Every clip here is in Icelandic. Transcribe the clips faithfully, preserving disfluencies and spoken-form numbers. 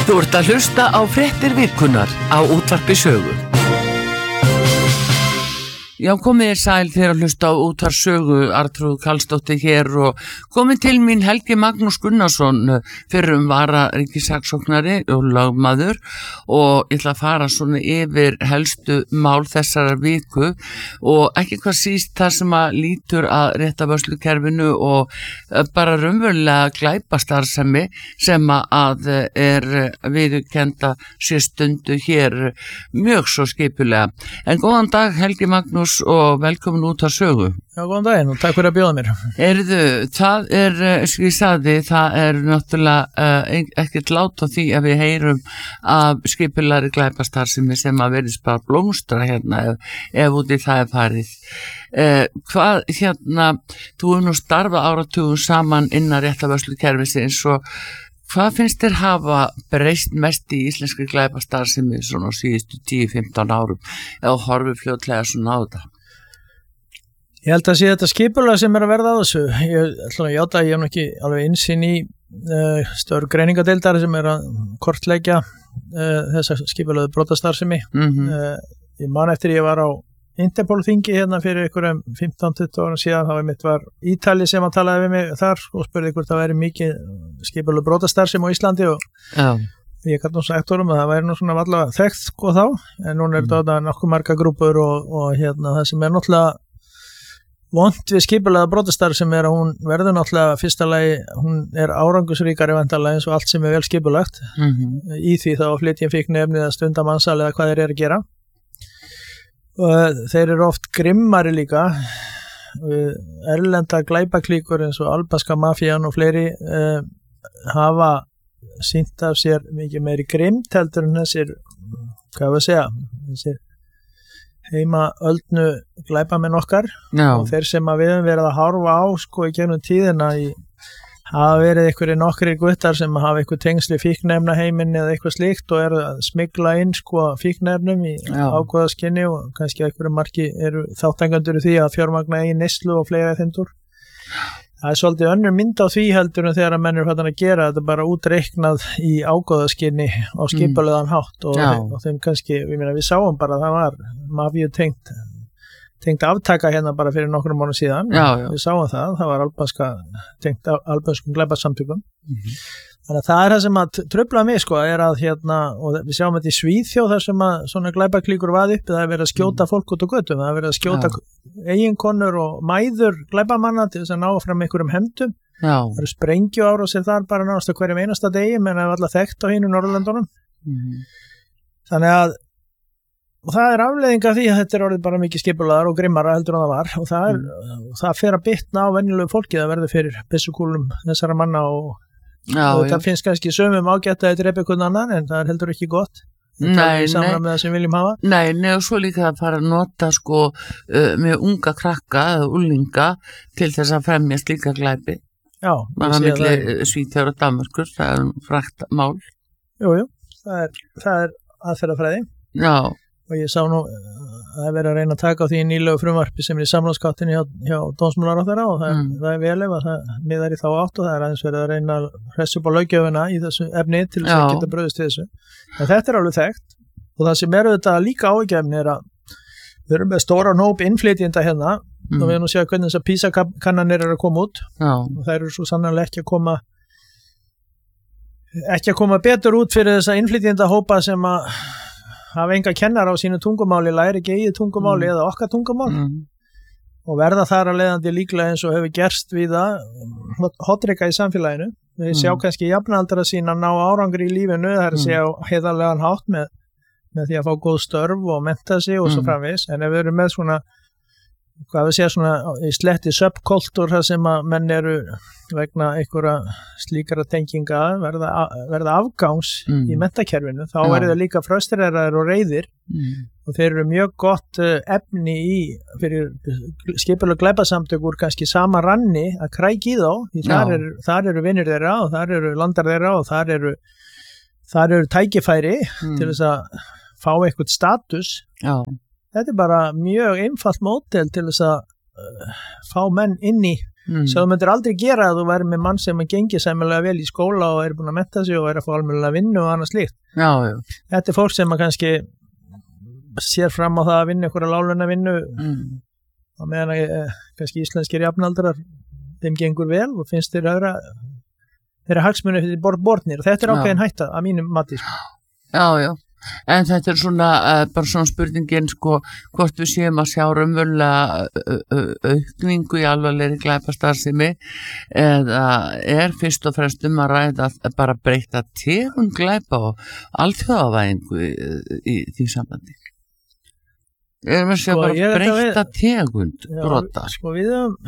Þú ert að hlusta á fréttir vikunnar á Útvarpi Sögu. Já, komið er sæl þegar að hlusta á Útvarp Sögu, Arnþrúður Karlsdóttir hér og komið til mín Helgi Magnús Gunnarsson, fyrrum vara ríkissaksóknari og lögmaður, og ég ætla að fara svona yfir helstu mál þessara viku og ekki hvað síst það sem að lítur að réttarvörslukerfinu og bara raunverulega glæpastarfsemi sem að er viðurkennda sér stundu hér mjög svo skipulega. En góðan dag Helgi Magnús og velkomin út að sögu. Já, góðan daginn og takk fyrir að bjóða mér. Erðu, það er, sem ég sagði, það er náttúrulega uh, ekkert lát á því að við heyrum af skipulagðri glæpastarfsemi sem að verðist bara blómstra hérna ef, ef út í það er farið. Uh, hvað, hérna, þú er nú starfað áratugum saman innan réttarvörslukerfisins og hvað finnst þér hafa breyst mest í íslenskri glæpastarfsemi svona á síðustu tíu til fimmtán árum eða horfið fljótlega svona á þetta? Ég held að sé þetta skipulag sem er að verða á þessu. Ég ætla að játa að ég hef ekki alveg innsýn í uh, stór greiningadeildar sem er að kortleggja uh, þessa skipulagðu brotastarfsemi. Mm-hmm. uh, ég man eftir ég var á Interpol-þingi hérna fyrir einhverjum fimmtán til tuttugu árum síðan, þá mitt var Ítali sem að talaði við mig þar og spurði hvort það væri mikið skipulagðu brotastarfsemi á Íslandi og Já. Ég gæti nú sagt honum að það væri nú svona allavega þekkt sko þá, en núna er þetta mm. nokkuð marga grúpur og, og hérna það sem er náttúrulega vont við skipulagða brotastarfsemi er að hún verður náttúrulega fyrsta lagi, hún er árangusríkari vantarlega eins og allt sem er vel skipulagt. Mm-hmm. Í því þá flytjum fíkniefnið að stunda mansal eða hvað þeir eru að gera. Og þeir eru oft grimmari líka. Erlenda glæpaklíkur eins og albanska mafían og fleiri uh, hafa sýnt af sér mikið meiri grimmt heldur en þessir, hvað við segja, þessir heima öldnu glæpamenn okkar. Já. Og þeir sem að við höfum verið að horfa á sko í gegnum tíðina í hafa verið einhverjir nokkrir guttar sem hafa einhver tengsli fíknefnaheimin eða eitthvað slíkt og eru að smygla inn sko fíknefnum í ákveðaskinni og kannski einhverju marki eru þáttangandur í því að fjármagna eigin neyslu og fleira þindur. Það er svolítið önnur mynd á því heldur en þegar að menn eru fattan að gera þetta bara útreiknað í ákveðaskinni á skipulagðan hátt og, og þeim kannski, við meina við sáum bara að það var mafíu tengt tengt aftaka hérna bara fyrir nokkrum mánuðum síðan. Já, já. Við sáum það, það var albanska tengt albanskum glæpasamtökum. Mm-hmm. Þannig að það er það sem að trufla mig sko, er að hérna, og við sjáum þetta í Svíþjóð þar sem að svona glæpaklíkur vaði uppi, það er verið að skjóta mm. fólk út á götum, það er verið að skjóta ja. eiginkonur og mæður glæpamanna til þess að ná fram einhverjum hendum. Já. Það eru sprengju árásir þar bara náðast á hverjum einasta degi, menn það er alltaf þekkt á hinu Norðurlöndunum. Mm. Þannig að og það er afleiðing af því að þetta er orðið bara mikið skipulaðar og grimmara heldur en það var og það, er, mm. og það fer að bitna á venjulegu fólki að verði fyrir byssukúlum þessara manna og, já, og það finnst kannski sömum ágætt að þetta er eitthvað annan en það er heldur ekki gott. Nei, nei, með það sem viljum hafa. Nei, nei, og svo líka að fara að nota sko uh, með unga krakka eða úlinga til þess að fremja slíka glæpi. Já, ég sé að það er Svíþjóð og Danmörkur, það er frægt mál. Jú, jú, það er, það er aðferðafræði. Já. Og ég sá nú að það verið að reyna að taka á því nýlegu frumvarpi sem er í samráðskáttinni hjá, hjá dómsmálaráðherra og það, mm. það er vel ef að það miðar í þá átt og það er aðeins verið að reyna að hressa upp á löggjöfina í þessu efni til þess að geta bröðist við þessu. En þetta er alveg þekkt og það sem er auðvitað líka áhyggjuefni er að við erum með stóra nóp innflytjenda hérna mm. og við erum nú séð hvernig þessar PISA-kannanir eru að koma út Já. Og það eru svo sannarlega ekki að koma ekki að koma betur út fyrir þessa innflytjenda hópa sem að hafa enga kennar á sínu tungumáli, læri ekki eigið tungumáli mm. eða okkar tungumál mm. og verða þar að leiðandi líklega eins og hefur gerst við það hotrika í samfélaginu. Við mm. sjá kannski jafnaldra sína ná árangri í lífinu, það er að segja mm. heiðarlegan hátt með, með því að fá góð störf og mennta sig og mm. svo framvegis, en ef við erum með svona hvað við segja svona í sletti subkultúr þar sem að menn eru vegna einhverja slíkara tenginga verða, verða afgangs mm. í menntakerfinu, þá ja. Verður það líka fröstræðar og reyðir mm. og þeir eru mjög gott efni í fyrir skipulega glæpasamtökur kannski sama ranni að kræki í þá, því þar, er, þar eru vinnir þeirra og þar eru landar þeirra og þar eru, þar eru tækifæri mm. til þess að fá eitthvað status. Já. Þetta er bara mjög einfalt módel til þess að uh, fá menn inn í mm. sem þú myndir aldrei gera að þú væri með mann sem gengir sæmilega vel í skóla og er búin að mennta sig og er að fá almennilega vinnu og annað slíkt. Já, já. Þetta er fólk sem að kannski sér fram á það að vinna einhverja láglauna vinnu mm. og meðan að eh, kannski íslenskir jafnaldrar þeim gengur vel og finnst þeir aðra þeirra hagsmunni fyrir borð borðnir og þetta er ákveðin hætta að mínum mati sko. Já, já, en þetta er svona uh, bara svona spurningin sko hvort við séum að sjá raunverulega aukningu í alvarlegri glæpastarfsemi eða er fyrst og fremst um að ræða bara breyta tegund glæpa og alþjóðavæðingu í, í því sambandi. Erum við að sjá sko, bara breyta við, tegund brota? Sko við höfum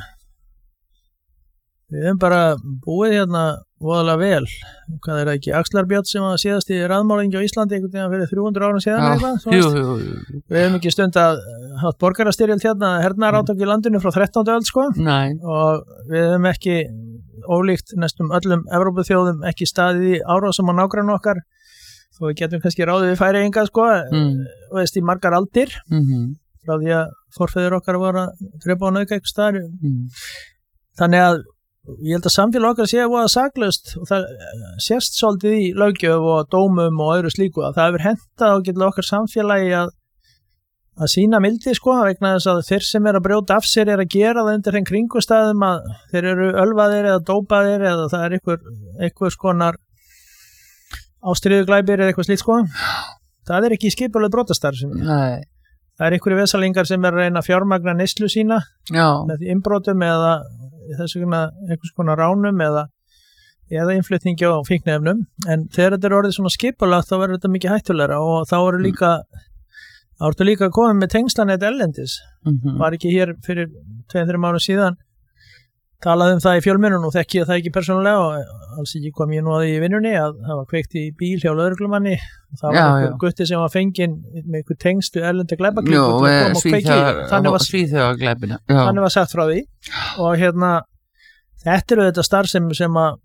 Við höfum bara búið hérna voðalega vel, hvað er það ekki, Axlar Björn sem var síðast í raðmálingi á Íslandi einhvern veginn fyrir þrjú hundruð árum síðan eitthvað, jú, jú, jú. Við höfum ekki stund að haft borgarastyrjöld hérna, hernaðarátök í landinu frá þrettándu öld sko Nei. Og við höfum ekki ólíkt næstum öllum Evrópuþjóðum ekki staðið í árásum á nágranna okkar þó við getum kannski ráðið við Færeyinga sko mm. og veist í margar aldir mm-hmm. frá því að forfeður okkar voru að drepa á nauðga eitthvað staðar mm. Þannig að ég held að samfélag okkar sé að voða saklaust og það sést svolítið í löggjöf og dómum og öðru slíku að það hefur hentað og getur okkar samfélagi að að sína mildi sko vegna þess að þeir sem er að brjóta af sér er að gera það undir þeim kringustæðum að þeir eru ölvaðir eða dópaðir eða það er einhver, einhver skonar ástríðuglæpir eða eitthvað slíkt sko það er ekki skipuleg brotastarfsemi. Nei. Það er einhverju vesalingar sem er að reyna að fjármagna neyslu sína Já. Með innbrotum eða þess vegna einhvers konar ránum eða, eða innflutningi á fíkniefnum en þegar þetta er orðið svona skipulagt þá verður þetta mikið hættulegra og þá eru líka þá ertu líka að koma með tengslanett ellendis mm-hmm. var ekki hér fyrir tveim þrjum árum síðan talaði um það í fjölmiðlum og þekki ég það ekki persónulega og alls ekki kom ég nú að því í vinnunni að það var kveikt í bíl hjá lögreglumanni og það var einhver gutti sem var fenginn með einhver tengstu erlenda glæpaklíku til að koma og kveiki þannig var, þannig var sagt frá því og hérna þetta eru þetta starfsemi sem að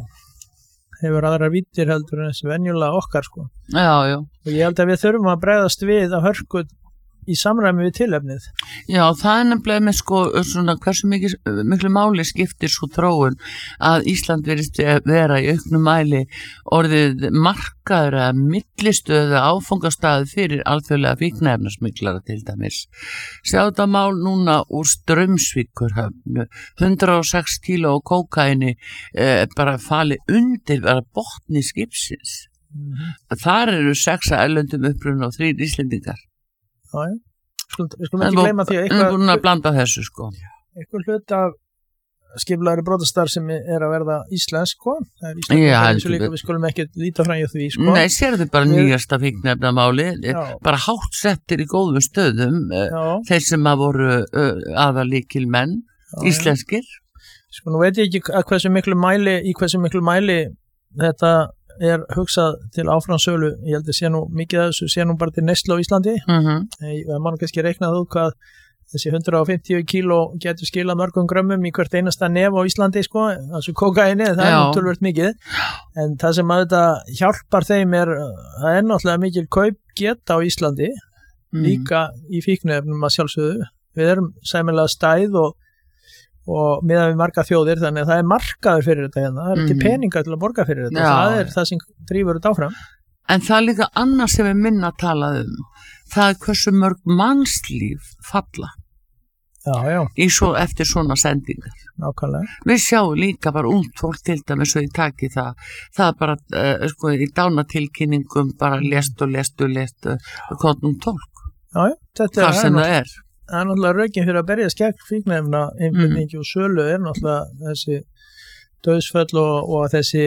hefur aðrar vítir heldur en þessi venjulega okkar sko já, já. Og ég held að við þurfum að bregðast við að hörku í samræmi við tilefnið. Já, það er nefnilega með sko svona hversu mikil, miklu máli skiptir svo þróun að Ísland verist vera í auknum mæli orðið markaður að millistöðu áfangastaði fyrir alþjóðlega fíkniefnasmyglara til dæmis. Sjá þetta mál núna úr Straumsvíkur hundrað og sex kíló kókaini eh, bara fali undir bara botni skipsins. Mm-hmm. Þar eru sexa erlendum uppruna og þrír Íslendingar. Já, já. Við skulum ekki gleyma því að eitthvað... Við erum búin að blanda þessu, sko. Eitthvað hlut af skipulagðri brotastarf sem er að verða íslensk, sko. Það er íslensk, já, eins og líka við skulum ekki líta fram í því, sko. Nei, sérðu bara við... nýjasta fíkniefnamáli, bara hátt settir í góðum stöðum, já. Þeir sem að voru aðalíkil menn, já, íslenskir. Sko, nú veit ég ekki að hversu miklu mæli, í hversu miklu mæli þetta... er hugsað til áframsölu ég held að sé nú mikið að þessu sé nú bara til neyslu á Íslandi mm-hmm. það má kannski reiknað út hvað þessi hundrað og fimmtíu kíló getur skilað mörgum grömmum í hvert einasta nef á Íslandi sko, þessu kókaini, það Já. Er náttúrulega mikið en það sem að þetta hjálpar þeim er, það er náttúrulega mikil kaupgeta á Íslandi mm. líka í fíkniefnum að sjálfsögðu við erum sæmilega stæð og og miðað við marga þjóðir þannig að það er markaður fyrir þetta hérna, það er ekki mm. peningar til að borga fyrir þetta, Já. Það er það sem drífur þetta áfram. En það er líka annað sem við minna að tala um, það er hversu mörg mannslíf falla já, já. Í svo, eftir svona sendingar. Nákvæmlega. Við sjáum líka bara ungt fólk til dæmis og ég taki það, það er bara uh, sko, í dánatilkynningum bara lest og lest og lest og konum tólk. Já, já. Þetta Hvað sem það er. Það er náttúrulega rökin fyrir að berjast gegn fíkniefna innflutningi mm. og sölu er náttúrulega þessi dauðsföll og, og þessi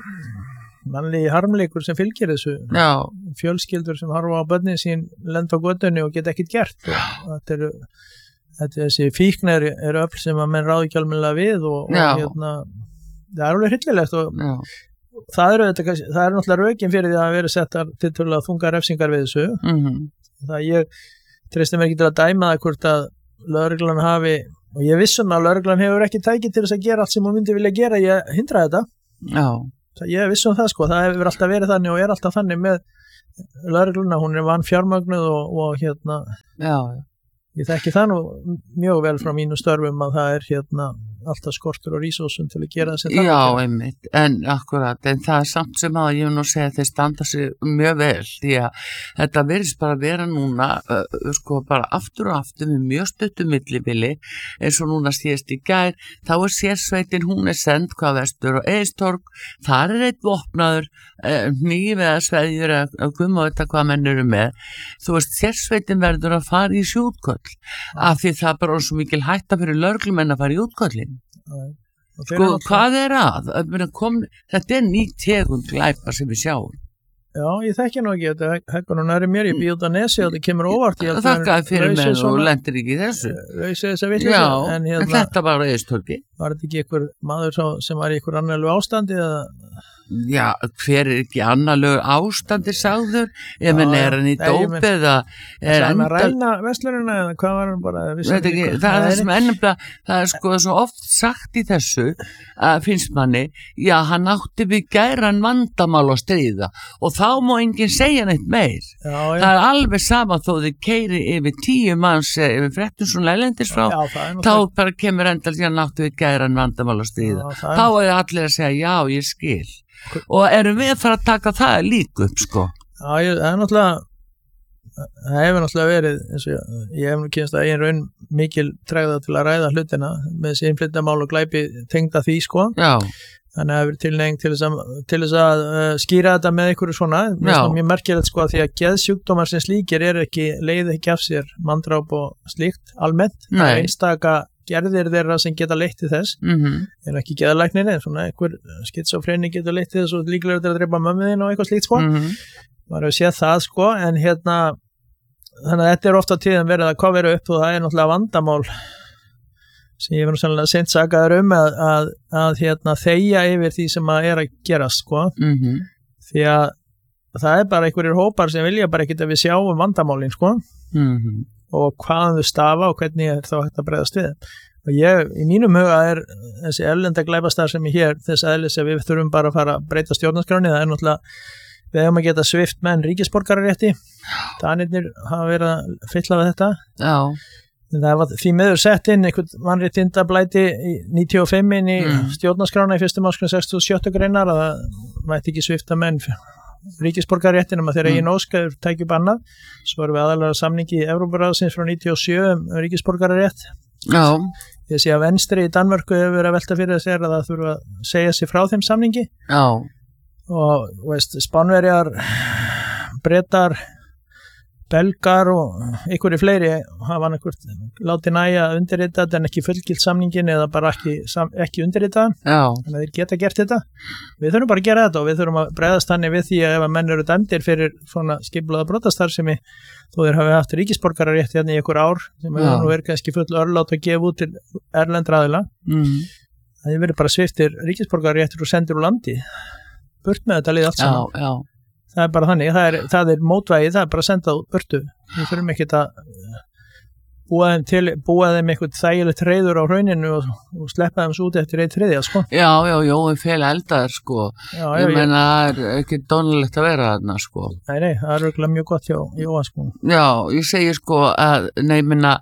mannlegi harmleikur sem fylgir þessu Já. Fjölskyldur sem harfa á börnin sín lenda á götunni og geta ekkert gert og þetta eru þetta þessi fíknir eru öll sem að menn ráði ekki almennilega við og, og hérna, það er alveg hryllilegt og Já. Það eru þetta, það er náttúrulega rökin fyrir því að vera settar til að þunga refsingar við þessu mm. það ég treysti mér ekki til að dæma það hvort að lögreglan hafi og ég vissum að lögreglan hefur ekki tæki til þess að gera allt sem hún myndi vilja gera ég hindra þetta Já. Það, ég vissum það sko, það hefur alltaf verið þannig og er alltaf þannig með lögregluna hún er vann fjármögnuð og, og hérna Já. Ég þekki það nú mjög vel frá mínu störfum að það er hérna alltaf skortur og rísósum til að gera þessi það. Já, einmitt, en akkurat, en það er samt sem að ég vil nú segja að þeir standa sig mjög vel, því að þetta virðist bara vera núna, uh, sko, bara aftur og aftur með mjög stuttu millibili, eins og núna síðast í gær, þá er sérsveitin, hún er send hvað vestur og Eiðstorg, þar er eitt vopnaður, uh, hníf eða sveðjur eða gumma þetta hvað menn eru með, þú veist, sérsveitin verður að fara í sjútköll, af því það er bara svo mikil hætta fyrir lögreglumenn að fara í útköllin. Sko, hvað er að? Kom, þetta er ný tegund glæpa sem við sjáum. Já, ég þekki nú ekki þetta, hekkunum næri mér, ég býð út að nesi og þetta kemur óvart. Þakkaði fyrir mér og lendir ekki í þessu. Rauðsið þess að vitlega. Já, en, hérna, en þetta var Eiðstorgi. Var þetta ekki einhver maður sem var í einhver annarlegu ástandi eða... Já, hver er ekki annarlegu ástandi sagður? Ég menn, er hann í dóp eða er hann að ræna vestlunina eða hvað var hann bara? Ekki, það er það sem ennumlega, það er sko svo oft sagt í þessu að finnst manni, já, hann átti við gæran vandamál að stríða og þá má enginn segja neitt meir. Já, já. Það er alveg sama þó þið keiri yfir tíu manns yfir fréttum svona lælendis frá, já, þá það... bara kemur endal því að hann átti við gæran vandamál að stríða. Já, þá er allir að segja, já, ég skil. Og erum við að fara að taka það líka upp, sko? Já, ég, það er náttúrulega það hefur náttúrulega verið eins og ég, ég hef nú kynst að einn raun mikil tregða til að ræða hlutina með þessi innflytjamál og glæpi tengda því, sko. Já. Þannig að það hefur tilnefing til þess að, til þess að uh, skýra þetta með einhverju svona. Mér finnst mjög merkilegt, sko, að því að geðsjúkdómar sem slíkir er ekki, leið ekki af sér manndráp og slíkt almennt. Nei. Einstaka gerðir þeirra sem geta leitt til þess mm-hmm. en ekki geðalæknir en svona einhver skitsofreni getur leitt til þess og líklega er að drepa mömmuðin og eitthvað slíkt, sko mm-hmm. maður hefur séð það, sko, en hérna þannig að þetta er ofta tíðan verið að hvað vera upp og það er náttúrulega vandamál sem ég verður sannlega seint sakaður um að, að, að hérna þegja yfir því sem að er að gerast, sko mm-hmm. því að það er bara einhverjir hópar sem vilja bara ekki að við sjáum vandamálin, sko mm-hmm. og hvaðan þau stafa og hvernig er þá hægt að bregðast við. Og ég, í mínum huga er þessi erlenda glæpastar sem ég hér, þess aðeins að við þurfum bara að fara að breyta stjórnarskráni, það er náttúrulega, við hefum að geta svift menn ríkisborgararétti, Danirnir hafa verið að fylla við þetta. Já. En það var því meður sett inn einhvern mannréttindablæti í níutíu og fimm inn í mm. stjórnarskrána í fyrstu málsgrein sextíu og sjö greinar að það mætti ekki svifta menn ríkisborgararéttinum að þeirra mm. eigin óskaður tækju bannað, svo erum við aðalega samningi í Evrópuráðsins frá níutíu og sjö um ríkisborgararétt. Já. Ég sé að Venstri í Danmörku hefur verið að velta fyrir þess að það þurfa að segja sig frá þeim samningi. Já. Og veist, Spánverjar, Bretar, Belgar og einhverju fleiri hafa einhvert látið næja að undirrita þetta en ekki fullgilt samningin eða bara ekki, sam, ekki undirrita þannig að þeir geta gert þetta. Við þurfum bara að gera þetta og við þurfum að bregðast þannig við því að ef að menn eru dæmdir fyrir svona skipulaða brotastarfsemi þó þeir hafi haft ríkisborgararétt hérna í einhver ár sem er nú verið kannski full örlát að gefa út til erlendra aðila mm. það er verið bara sviptir ríkisborgararéttur og sendir úr landi burt með þetta lið allt saman. Já, já. Það er bara þannig, það er, það er mótvægi, það er bara að senda það út burtu. Við þurfum ekki að búa þeim, til, búa þeim eitthvað þægilegt reyður á hrauninu og, og sleppa þeim svo út eftir eitt þriðja, sko. Já, já, já, við fel eldar, sko. Já, já, ég meina, það er ekki dónalegt að vera þarna, sko. Nei, nei, það er örgulega mjög gott hjá Jóhann, sko. Já, ég segi, sko, að, nei, minna,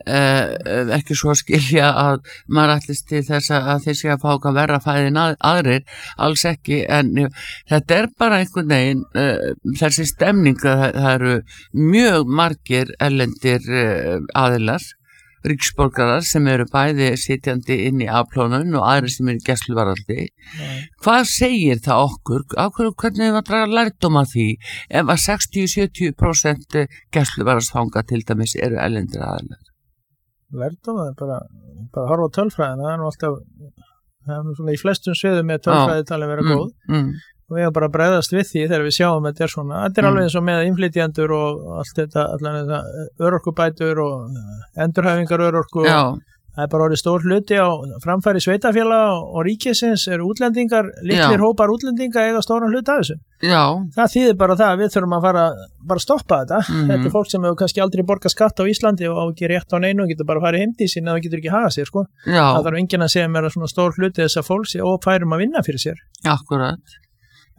Eh, ekki svo að skilja að maður ætlist til þess að þeir sé að fá að verra fæðin að, aðrir, alls ekki en þetta er bara einhvern veginn eh, þessi stemning að það, það eru mjög margir erlendir eh, aðilar ríksborgarar sem eru bæði sitjandi inn í afplónun og aðrir sem eru í gæsluvarðhaldi. Nei. Hvað segir það okkur? Ákveður, hvernig við að draga lærdóm af því ef að sextíu til sjötíu prósent gæsluvarðhaldsfanga til dæmis eru erlendir aðilar? Lærdóm, það er bara, bara að horfa á tölfræðina, það er nú alltaf það er nú svona í flestum sviðum með tölfræði talið vera góð mm, mm. og við erum bara að bregðast við því þegar við sjáum að þetta er svona, þetta er mm. alveg eins og með innflytjendur og allt þetta, allan þetta örorkubætur og endurhæfingar örorku Já. og það er bara orðið stór hluti á framfæri sveitafélaga og ríkisins eru útlendingar, litlir Já. Hópar útlendinga eiga stóran hluti af þessu. Já. Það þýðir bara það að við þurfum að fara bara stoppa þetta. Mm-hmm. Þetta er fólk sem hefur kannski aldrei borgað skatt á Íslandi og á ekki rétt á neinu og getur bara farið heimdi sín eða getur ekki haga sér, sko. Já. Það þarf enginn að segja mér að svona stór hluti þess að fólk sé ófærum að vinna fyrir sér. Akkurat.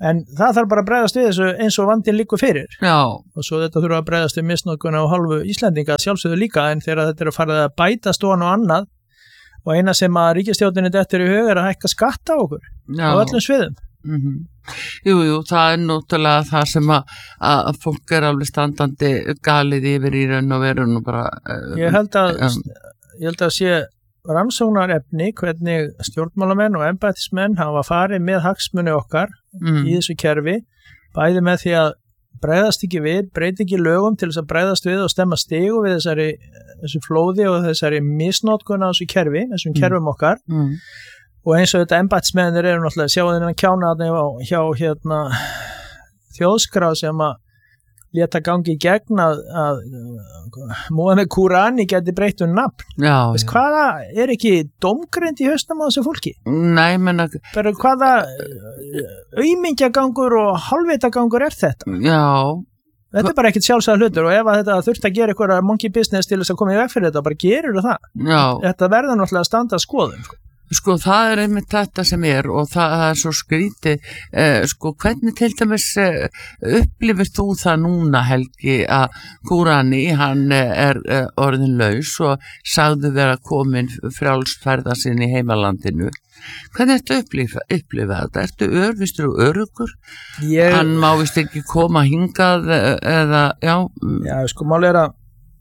en það þarf bara að bregðast við þessu eins og vandinn liggur fyrir. Já. Og svo þetta þurfa að bregðast við misnotkun á hálfu Íslendinga sjálfsögðu líka, en þegar þetta er að fara að bæta stofan og annað og eina sem að ríkisstjórninni dettur í hug er að hækka skatta á okkur Já. á öllum sviðum. Mm-hmm. Jú, jú, það er náttúrulega það sem að, að fólk er alveg standandi galið yfir í raun og veru og bara uh, Ég held að um, ég held að sé rannsóknarefni hvernig stjórnmálamenn og embættismenn hafa farið með hagsmuni okkar mm. í þessu kerfi, bæði með því að bregðast ekki við, breyti ekki lögum til þess að bregðast við og stemma stigu við þessari, þessu flóði og þessari misnotkun á þessu kerfi, þessum mm. kerfum okkar mm. og eins og þetta embættismennir eru náttúrulega sjá þennan kjána hjá hérna þjóðskrá sem að leta gangi í gegn að, að Muhammad Kurani geti breytt um nafn. Já, Veist, já. hvaða er ekki dómgreind í hausnum á þessu fólki? Nei, menna Bara hvaða aumingjagangur og halvvitagangur er þetta? Já. Þetta er bara ekkert sjálfsagða hlutur og ef að þetta þurft að gera eitthvað monkey business til þess að koma í veg fyrir þetta, bara gerir það. Já. Þetta verður náttúrulega að standa að skoðum. Sko. Sko, það er einmitt þetta sem er og það er svo skrítið, eh, sko, hvernig til dæmis eh, upplifir þú það núna, Helgi, að Kurani, hann er eh, orðin laus og sagði vera komin frjálsferða sinni í heimalandinu. Hvernig ertu að upplifa, upplifa þetta? Ertu örvistur og örugur? Ég... Hann má vist ekki koma hingað eða, já. Já, sko, mál er að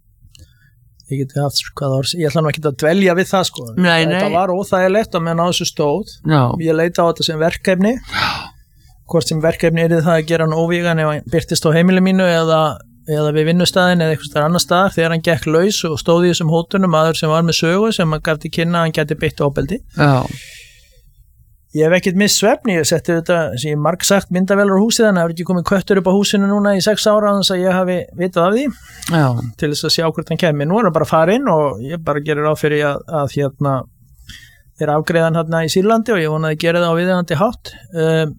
ég geti haft, hvað orð, ég ætla nú ekki að dvelja við það, sko. Nei, nei. Þetta var óþægilegt að menn á þessu stóð. Já. Ég leita á þetta sem verkefni. Hvort sem verkefni er það að gera hann óvígan ef hann byrtist á heimili mínu eða, eða við vinnustæðin eða eitthvað annar staðar þegar hann gekk laus og stóð í þessum hótunum maður sem var með sögu sem hann gaf til kynna að hann geti beitt ofbeldi. Já. Ég hef ekkert miss svefni, ég setti þetta sem ég marg sagt myndavélar á húsið þannig að það er ekki komið köttur upp á húsinu núna í sex ára þannig að ég hafi vitað af því Já. til þess að sjá hvort hann kemur. Nú er hann bara að fara inn og ég bara gerir ráð fyrir að, að hérna er afgreiðan hérna í Sýrlandi og ég vonaði að gera það á viðeigandi hátt. Um,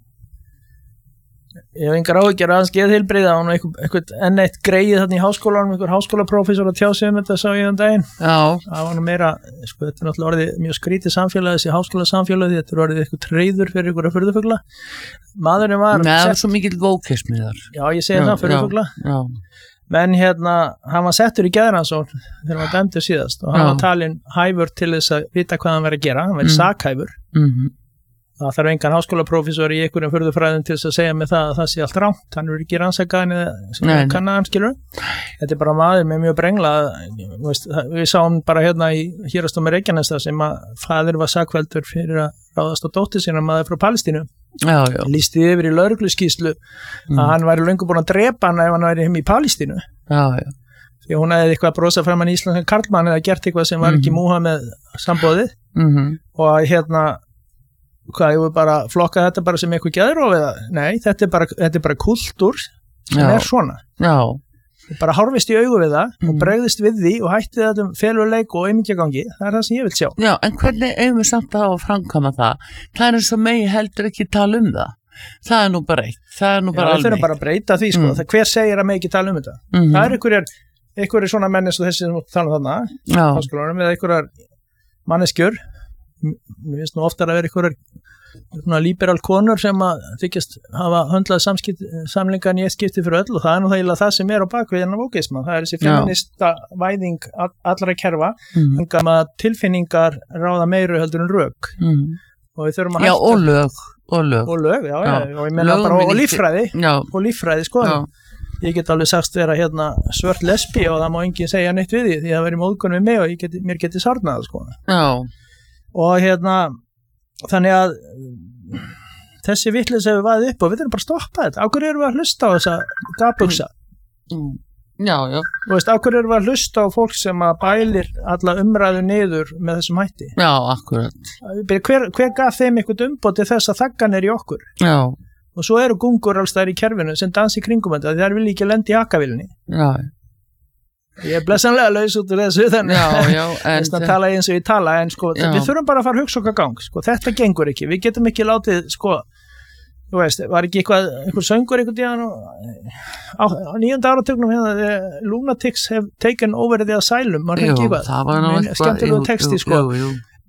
ég hef engar áhyggjur aðeins geðheilbrigði og einhvern enn eitt greið þarna í háskólanum, einhver háskólaprófessor að tjá sig um þetta sá ég um daginn. Já. Það var nú meira, sko, þetta er náttúrulega orðið mjög skrítið samfélag, þessi háskólasamfélag, þetta er orðið eitthvað treyður fyrir einhverja furðufugla. Maðurinn var... Nei, það er svo mikill vókismi þar. Já, ég segi það, furðufugla. Já. Men hérna, hann var settur í geðrannsókn þegar hann var dæmdur síðast og hann Já. var talinn hæfur til þess að vita hvað hann verið að gera, hann verið Mm. sakhæfur. Mhm. Það þarf engan háskólaprófessor í einhverjum furðufræðum til þess að segja mig það að það sé allt rámt, hann er ekki rannsakaðan eða kannan skilur. Þetta er bara maður með mjög brengla, veist, við sáum bara hérna í Héraðsdómi Reykjaness sem að faðir var sakfelldur fyrir að ráðast á dóttur sína maður frá Palestínu. Já, já. Lýsti yfir í lögregluskýrslu Mm. að hann væri löngu búinn að drepa hann ef hann væri heim í Palestínu. Já, já. Því hún hefði eitthvað brosað fram hann í Íslands karlmann eða gert eitthvað sem var ekki Múhameð sambóðið Mhm. og hérna hvað, ég vil bara flokka þetta bara sem eitthvað geðrof eða, nei, þetta er bara, þetta er bara kultúr sem Já. er svona. Já. Ég bara horfist í augu við það og Mhm. bregðist við því og hætti þetta um feluleik og aumingjagangi, það er það sem ég vil sjá. Já, en hvernig eigum við samt að hafa að framkama það? Það er eins og megi heldur ekki tala um það. Það er nú bara eitt. Það er nú Já, bara við alveg. þurfum bara að breyta því, sko. Mm. Það, hver segir að mig ekki tala um þetta? Mhm. Það er einhverjar, einhverjar svona menn eins og þessi sem þú tala um þarna, Já. háskólanum, eða einhverjar manneskjur. M- Mér finnst nú oftar að vera einhverjar svona liberal konur sem að þykjast hafa höndlað samlingan í eitt skipti fyrir öll og það er nú það ílega það sem er á bakvið en á vókisma. Það er þessi feminista væðing all- allra kerfa, Mhm. þannig að tilfinningar ráða meiru heldur en rök Mhm. og við þurfum að Já, hætta og lög. Og lög. og lög, já, já, Já. og ég meina Lögum bara er og ekki- líffræði Já. og líffræði, sko. Já. Ég get alveg sagst vera hérna svört lesbi og það má enginn segja neitt við því því að það veri móðgun við mig og ég geti, mér geti sárnað, sko. Já. Og hérna þannig að þessi vitleysa hefur vaðið upp og við þurfum bara að stoppa þetta. Á hverju erum við að hlusta á þessa gapugsa? Mm. Já, já. Þú veist, á hverju erum við að hlusta á fólk sem að bælir alla umræðu niður með þessum hætti? Já, akkurat. Hver, hver gaf þeim eitthvað umboð til þess að þaggan er í okkur? Já. Og svo eru gungur alls þær í kerfinu sem dansi í kringum þetta, því þær vilja ekki lenda í hakavilni. Já. Ég er blessanlega laus út úr þessu þannig Já, já, en þess að tala eins og ég tala en sko, Já. við þurfum bara að fara að hugsa okkar gang sko, þetta gengur ekki, við getum ekki látið sko, þú veist, var ekki eitthvað einhver söngur einhvern díðan á, á nýjönda áratugnum hérna, the lunatics have taken over the asylum, var það Jú, ekki eitthvað það var nú Minn- eitthvað. skemmtilegu jú, texti jú, sko jú, jú.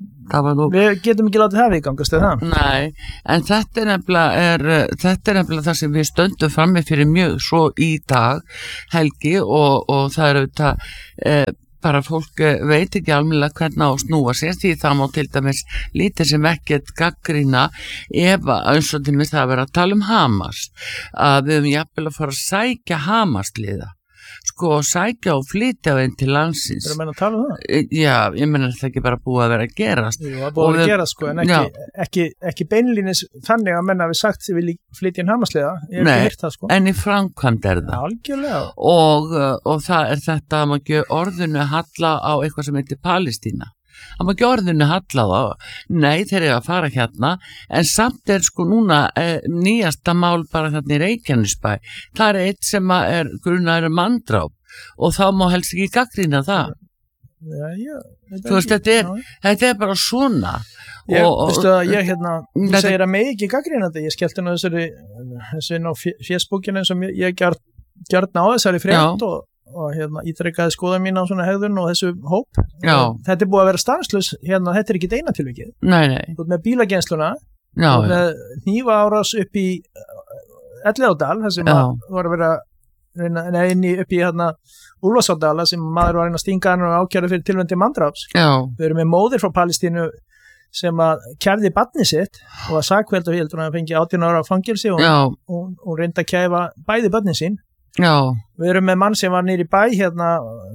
Nú... Við getum ekki látið það viðgangast eða það? Nei, en þetta er nefnilega er, þetta er nefnilega það sem við stöndum frammi fyrir mjög svo í dag, Helgi, og, og það er auðvitað eh, bara fólk veit ekki almennilega hvernig á að snúa sér, því það má til dæmis lítið sem ekkert gagnrýna ef eins og til dæmis það að vera að tala um Hamas, að við höfum jafnvel að fara að sækja Hamas-liða, sko, sækja og flytja þeim til landsins. Þú meina að tala um það? Já, ég meina það ekki bara búið að vera að gerast. Jú, það búið að vera að gerast, sko, en ekki, ekki, ekki beinlínis þannig að menna við sagt þið vilji flytja inn Hamasliða. Ég hef ekki heyrt það, sko. En í framkvæmd er það. Algjörlega. Og, og það er þetta að maður ekki orðinu halla á eitthvað sem heitir Palestína. Það maður ekki orðinu halla á, nei þeir eru að fara hérna, en samt er sko núna eh, nýjasta mál bara þarna í Reykjanesbæ, það er eitt sem er grunaður manndráp og þá má helst ekki gagnrýna það. Já, já. Þú veist, þetta er, þetta er bara svona. Ég, og, veistu að ég hérna, þú þetta, segir að mig ekki gagnrýna þetta, ég skellti nú þessari, þessi ná fésbókinu sem ég, ég gert, gert ná þessari frétt og og hérna ítrekkaði skoða mín á svona hegðun og þessu hóp. Já. Þetta er búið að vera stanslaus, hérna, þetta er ekki eina tilvikið. Nei, nei. Þú ert með bílagennsluna, já, þú ert með hnífa árás upp í Elliðaárdal, þar sem að var að vera reyna, inn í upp í hérna Úlfarsárdal, sem maður var að reyna að stinga hann og ákjæra fyrir tilvændi manndráps. Já. Við erum með móðir frá Palestínu sem að kærði barnið sitt og var sakvelda fyrir að fengi átján ára fangilsi og hún reyndi að kæfa bæði barnið sín. Já. Við erum með mann sem var nýri bæ hérna,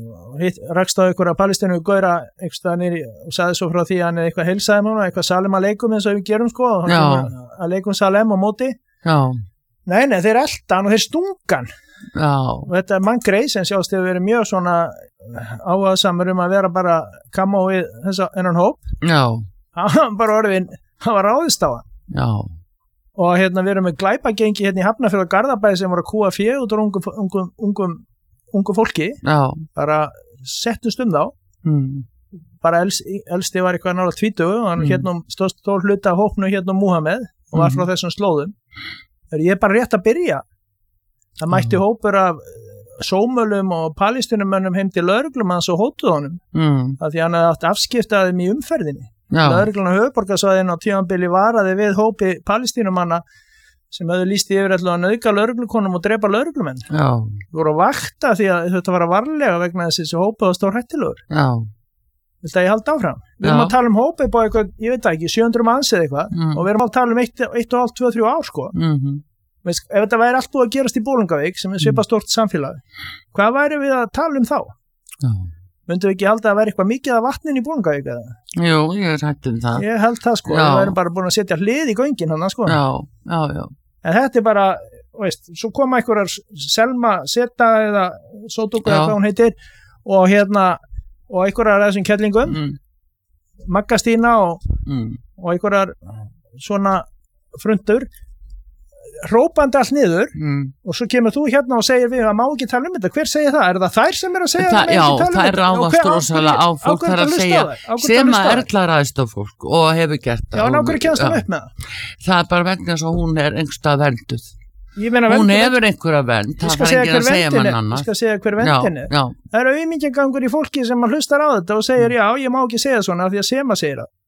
rakst á ykkur að Palestínu góðra eitthvað nýri og sagði svo frá því að hann er eitthvað heilsaði núna, eitthvað salem að leikum eins og við gerum sko, að leikum salem á móti. Já. Nei, nei, þeir eldan og þeir stungan. Já. Og þetta er mann Grey sem sjást hefur verið mjög svona áhugaðsamur um að vera bara kamma við þessa ennan hóp. Já. Hann var bara orðin, hann var ráðist á hann. Já. Og hérna við erum með glæpagengi hérna í Hafnarfjörð og Garðabæði sem voru að kúa fé út úr ungum, ungum, ungum, ungum fólki. Já. Bara settust um þá. Mm. Bara elsti, elsti var eitthvað nála tvítugu og hann mm. hérna stóð stór hluta af hópnu hérna um Múhameð og var frá mm. þessum slóðum. Ég er bara rétt að byrja. Það mætti mm. hópur af sómölum og palestínumönnum heim til lögreglumanns og hótuð honum. Mm. Það því hann hefði átt afskiptaðum í umferðinni. Lögreglan á höfuðborgarsvæðinu á tímabili varaði við hópi palestínumanna sem höfðu lýst í yfirallu að nauðga lögreglukonum og drepa lögreglumenn. Já. Þú voru að vakta því að þetta var að varlega vegna þess að hópið var stór hættilegur. Já. Viltu að ég haldi áfram? Við erum að tala um hópið bá eitthvað, ég veit ekki, sjö hundruð manns eða eitthvað mm. og við erum að tala um eitt, eitt og hálft, tvö, þrjú ár sko. Mm-hmm. Veist, ef þetta væri allt búið að gerast í Bolungarvík sem er svipað stórt samfélag, hvað væri við að tala um þá? Já. Myndum við ekki halda að vera eitthvað mikið af vatnin í Bolungarvík eða? Jú, ég er hægt um það. Ég held það sko, já. Við erum bara búin að setja hlið í göngin hann sko. Já, já, já. En þetta er bara, veist, svo koma einhverjar Selma Seta eða Sótúku eða hvað hún heitir og hérna, og einhverjar af þessum kettlingum, mm. Magga Stína og, mm. og einhverjar svona frundur, hrópandi allt niður mm. og svo kemur þú hérna og segir við að má ekki tala um þetta, hver segir það? Er það þær sem er að segja Þa, að já, ekki tala um það er ráðast rosalega á fólk þar að segja sem að Erla ræðist á fólk og hefur gert það. Já, en á hverju kemst hann upp með það? Það er bara vegna þess að hún er einhverstað vernduð. Meina, hún hefur einhverja vernd, það er enginn að segja mann annars. Ég skal segja hver vendin er. Það er auðmingjangangur í fólki sem að hlustar á þetta og segir já, ég má ekki segja svona því að Sema segir það.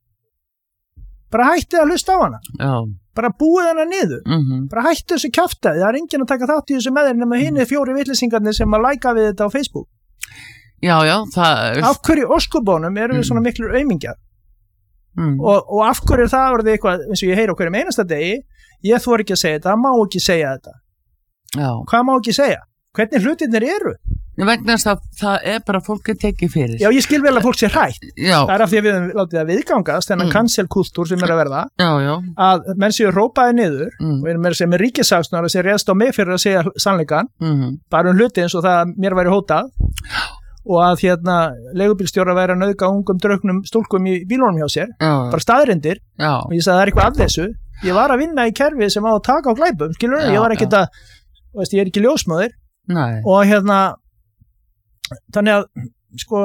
Bara hætti að hlusta á hana. Já. Bara búið hana niður. Mm-hmm. Bara hætti þessu kjaftaði. Það er enginn að taka þátt í þessu með þeir nema hinni fjóri vitlýsingarnir sem að læka við þetta á Facebook. Já, já, það er... Af hverju óskubónum erum við svona miklur auðmingjar? Mm. Og, og af hverju er það orðið eitthvað, eins og ég heyri á hverjum einasta degi, ég þori ekki að segja þetta, má ekki segja þetta. Já. Hvað má ekki segja? Hvernig hlutirnir eru? Ég vegna þess að það er bara fólk að tekið fyrir. Já, ég skil vel að fólk sé hrætt. Já. Það er af því að við látið það viðgangast, þennan mm. cancel-kultúr sem er að verða, já, já. að menn séu rópaði niður, mm. og erum með sem er ríkissaksnar að sé réðst á mig fyrir að segja sannleikan, mm. bara um hluti eins og það mér væri hótað, og að hérna leigubílstjóra væri að nauðga ungum drauknum stúlkum í bílunum hjá sér, já. Bara staðreyndir, já. Og ég sagði það er eitthvað af þessu, ég var að vinna í kerfi sem á að taka á glæpum, skilur, já, ég var ekkert að, veist, ég er ekki ljósmóðir, Nei. Og hérna þannig að sko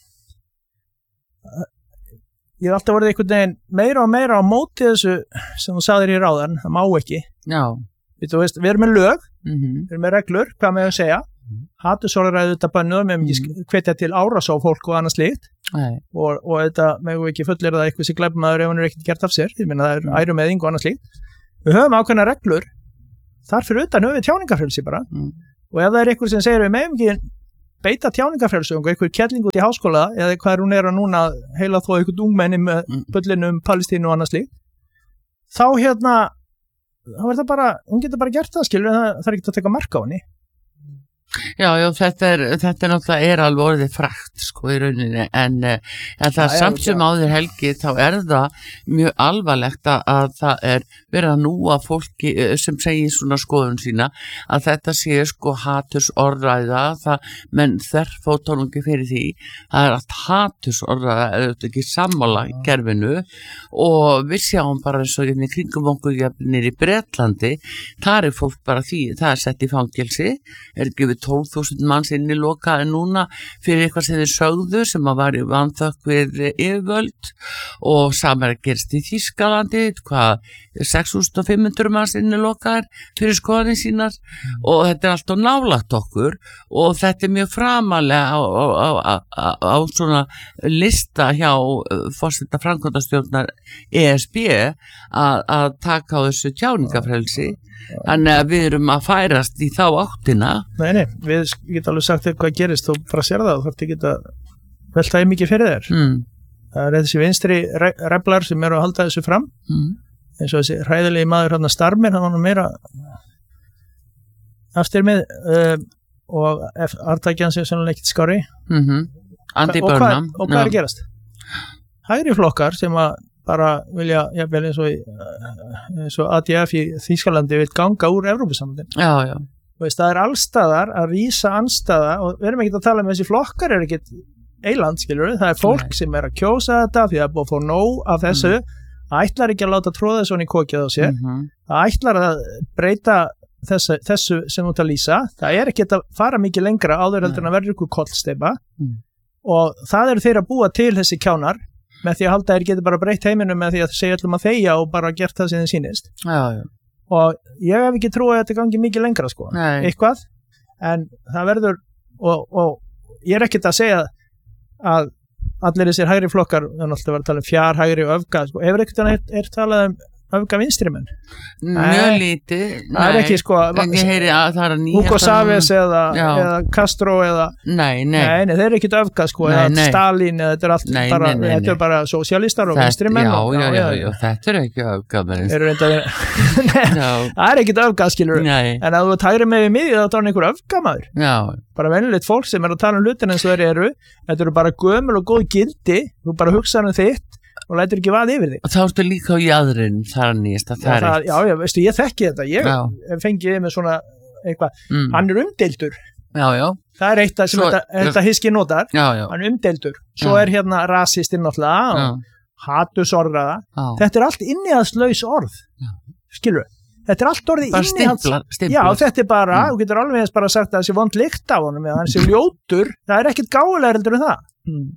ég hef alltaf verið einhvern veginn meira og meira á móti þessu sem þú sagðir í ráðan, það má ekki já. Við, veist, við erum með lög, mm-hmm. við erum með reglur, hvað með að segja hatursorðræðu þetta bönnuð með ekki hvetja til árás á fólk og annað slíkt og, og þetta megum við ekki fullir það eitthvað sem glæpmaður ef hann er ekkert gert af sér, ég meina það er ærumeðing og annað slíkt. Við höfum ákveðna reglur þar fyrir utan höfum við tjáningafrelsi bara mm. og ef það er eitthvað sem segir við megum ekki beita tjáningafrelsi og eitthvað kelling út í háskóla eða hvað er hún er að núna heila þó eitthvað ungmenni með mm. bullinu um Palestínu og annað slíkt, þá hérna þá er það bara, hún getur bara gert það skilur, það, það er ekki að taka mark á henni. Já, já, þetta er, þetta er náttúrulega er alveg orðið frakt sko í rauninni en, en það ja, samt sem áður Helgi þá er það mjög alvarlegt að það er verið að núa fólki sem segir svona skoðun sína að þetta sé sko haturs orðræða það menn þerfóttónungi fyrir því það er allt haturs orðræða eða þetta ekki sammála í kerfinu og við sjáum bara eins og í kringum okkur nýri Bretlandi þar er fólk bara því, það er sett í fangelsi er ekki við tólf þúsund manns inni lokaði núna fyrir eitthvað sem þeir sögðu sem að var í vanþökk við yfirvöld og samar gerst í Þýskalandi hvað, sex þúsund fimm hundruð manns inni lokaðir fyrir skoðanir sínar mm. og þetta er alltaf nálagt okkur og þetta er mjög framalega á, á, á, á, á svona lista hjá forseta framkvæmdastjórnar E S B að, að taka á þessu tjáningafrelsi Þannig að við erum að færast í þá áttina. Nei, nei, við getum alveg sagt þér hvað gerist og bara sér það og þarf ekki að velta í mikið fyrir þér. Mm. Það er þessi vinstri re reblar sem eru að halda þessu fram. Mm. Eins og þessi hræðilegi maður hann að Starmer, hann var meira afstyrmið uh, og artækjan sem sannlega ekkert skári. Mm-hmm. Anti-börnum. Og hvað, og hvað er að gerast? Hægri flokkar sem að bara vilja, jafnvel eins og, eins og A D F í Þýskalandi vil ganga úr Evrópusamlandinu. Já, já. Veist, það er allstaðar að rísa andstaða og við erum ekki að tala með þessi flokkar er ekki eiland, skilur við, það er fólk Nei. Sem er að kjósa þetta því að það er búið að fá nóg af þessu, mm. ætlar ekki að láta tróða svona í kokið á sér, mm-hmm. það ætlar að breyta þessu, þessu sem þú ert að lýsa, það er ekki að fara mikið lengra áður heldur en að verður ykkur kollsteipa mm. og það eru þeir að búa til þessi kjánar með því að halda þeir geti bara breytt heiminum með því að segja öllum að þegja og bara gert það sem þeir sýnist. Já, já. Og ég hef ekki trúið að þetta gangi mikið lengra sko, Nei. Eitthvað, en það verður, og, og ég er ekkert að segja að allir þessir hægri flokkar, þannig að það var að tala um fjár, hægri og öfga, sko, hefur ekkert er, er talað um öfga vinstrimenn? Mjög lítið, það er ekki sko, en ég heyri að það er að nýja Hugo Chavez eða, eða Castro eða, nei, nei, nei, nei þeir eru ekkert öfga sko, nei, eða nei. Stalin, eða þetta er allt nei, bara, nei, nei, þetta er bara sosialistar og vinstrimenn. Já, já, já, já, þetta er ekki öfga, það er ekkert öfga, skilur, en að þú tæri með í miðið þá er hann einhver öfga maður. Já. Bara venjulegt fólk sem er að tala um hlutin eins og þeir eru, þetta eru bara gömul og góð gildi, þú bara hugsaður um þitt og lætur ekki vaða yfir þig. Og þá ertu líka á jaðrin þar nýjast að það er eitt. Já, já, veistu, ég þekki þetta. Ég já. Fengi með svona eitthvað. Mm. Hann er umdeildur. Já, já. Það er eitt sem Svo, þetta, þetta hiski notar. Já, já. Hann er umdeildur. Svo já. Er hérna rasistinn náttúrulega og hatursorðraða. Þetta er allt innihalslaus orð. Já. Skilur við? Þetta er allt orðið innihalds. Já, þetta er bara, þú mm. getur alveg eins bara sagt að það sé vond lykt af honum eða hann sé ljótur. Það er ekkert gáfulegur heldur en það. Mm.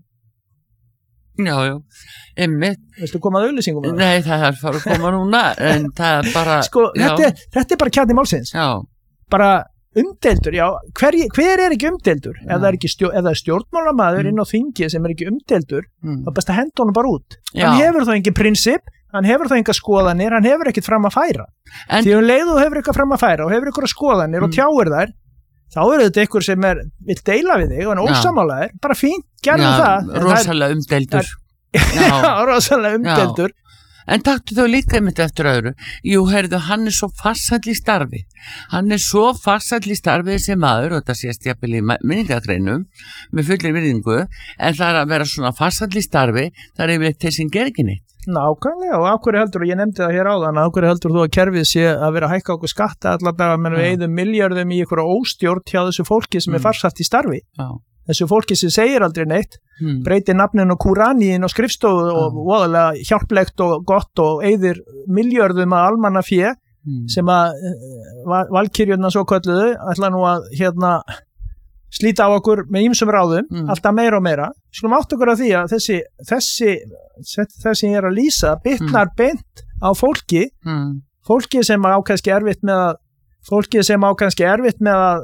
Já, já, einmitt. Veistu komað auðlýsingum? Nei, það er fara að koma núna, en það er bara... Sko, þetta, þetta er bara kjarni málsins. Já. Bara umdeildur, já, hver, hver er ekki umdeildur? Ef það er, ekki stjórn, ef það er stjórnmálamaður mm. inn á þingi sem er ekki umdeildur, mm. þá best að henda honum bara út. Já. Hann hefur þá engin prinsip, hann hefur þá enga skoðanir, hann hefur ekkert fram að færa. En... Því um leið og hefur eitthvað fram að færa og hefur eitthvað skoðanir mm. og tjáir þær, þá er þetta ykkur sem er, vil deila við þig og hann ósamálaðir, bara fínt, gerðum það. Rosalega umdeildur. Já, rosalega umdeildur. En taktu þó líka einmitt eftir öðru. Jú, heyrðu, hann er svo farsæll í starfi. Hann er svo farsæll í starfi þessi maður, og þetta sést jafnvel í minningagreinum, með fullir virðingu, en það er að vera svona farsæll í starfi, það er yfirleitt þeir sem ger ekki neitt. Nákvæmlega, og ákveður heldur, og ég nefndi það hér áðan, ákveður heldur þú að kerfið sé að vera að hækka okkur skatta allar daga, menn við eyðum miljardum í ykkur óstjórn hjá þessu fólki sem mm. er farsætt í starfi. Já. Þessu fólki sem segir aldrei neitt, mm. breytir nafnin og Kúraníin og skrifstofu og voðalega hjálplegt og gott og eyðir miljardum að almanna fjö mm. sem að valkyrjurna svo kölluðu, ætla nú að hérna slíta á okkur með ýmsum ráðum, mm. alltaf meira og meira. Skulum átt okkur að því að þessi, þessi, þessi ég er að lýsa bitnar mm. beint á fólki, mm. fólki sem á kannski erfitt með að, fólki sem á kannski erfitt með að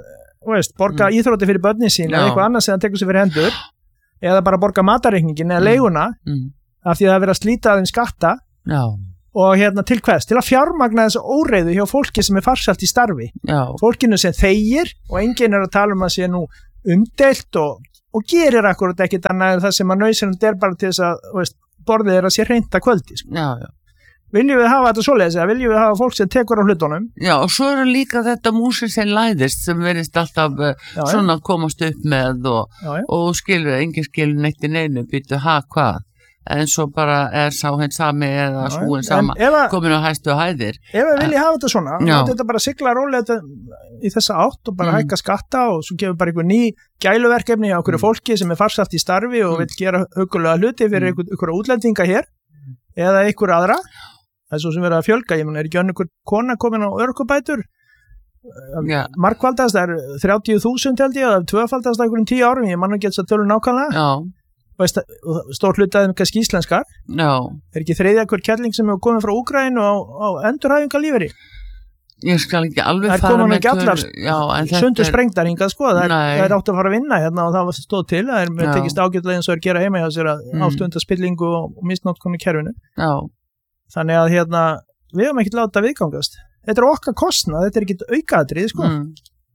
veist, borga mm. íþrótti fyrir börnin sín Já. eða eitthvað annað sem hann tekur sér fyrir hendur eða bara borga matarreikningin eða leiguna mm. af því að það er verið að slíta þeim skatta Já. og hérna til hvers, til að fjármagna þessu óreiðu hjá fólki sem er farsælt í starfi Já. fólkinu sem þegir og enginn er að tala um að sé nú umdeilt og, og gerir akkurat ekkit annað en það sem að nauðsynlegt er bara til þess að veist, borðið er að sé hreint að kvöldi sko. Já, já. Viljum við hafa þetta svoleiðis eða viljum við hafa fólk sem tekur á hlutunum? Já, og svo er líka þetta músin sem læðist sem verðist alltaf já, svona komast upp með og, já, já. og skilur, engin skilur neitt í neinu, býtu, ha, hvað? En svo bara er sá henn sami eða súin sama, komin á hæstu hæðir. Ef við viljum hafa þetta svona, þá þetta bara sigla rólega í þessa átt og bara mm. hækka skatta og svo gefur bara einhver ný gæluverkefni á einhverju fólki sem er farsælt í starfi og mm. vil gera hugulega hluti fyrir einhver, einhverja útlendinga hér eða einhver aðra. Það er svo sem verið að fjölga, ég menn, er ekki önnur kona komin á örkubætur? Yeah. Markvaldast, það er þrjátíu þúsund held ég, það er tvöfaldast á einhverjum tíu árum, ég mann ekki að tölur nákvæmlega. Já. Veist, stór hlutaðum kannski íslenskar. Já. Er ekki þriðja hver kelling sem hefur komið frá Úkraínu á, á endurhæfingalífeyri? Ég skal ekki alveg fara með tölur. Já, en þetta sundur sprengdar hingað, sko, það er, Nei. það er átt að fara að vinna hérna og það var stóð til, það er með Já. tekist ágætlega eins og er gera heima hjá sér að mm. ástunda spillingu og misnotkun í kerfinu. Já. Þannig að hérna, við höfum ekkert láta viðgangast. Þetta er okkar kostnað, þetta er ekkert aukaðatrið, sko. Mm.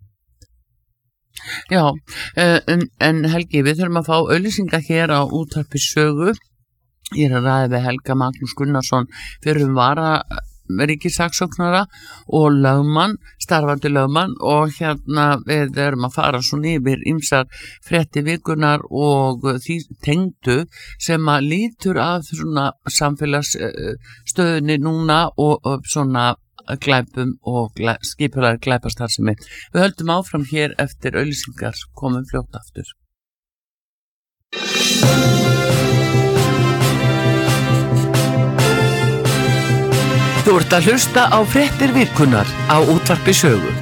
Já, en, en Helgi, við þurfum að fá auglýsingar hér á Útvarpi Sögu. Ég er að ræða við Helga Magnús Gunnarsson fyrir um vara ríkissaksóknara og lögmann, starfandi lögmann og hérna við erum að fara svona yfir ýmsar frétti vikunar og því tengdu sem að lítur að svona samfélagsstöðunni núna og, og svona glæpum og glæ, skipulega glæpastarfsemi. Við höldum áfram hér eftir auglýsingar, komum fljótt aftur. Þú ert að hlusta á fréttir vikunar á Útvarpi Sögu.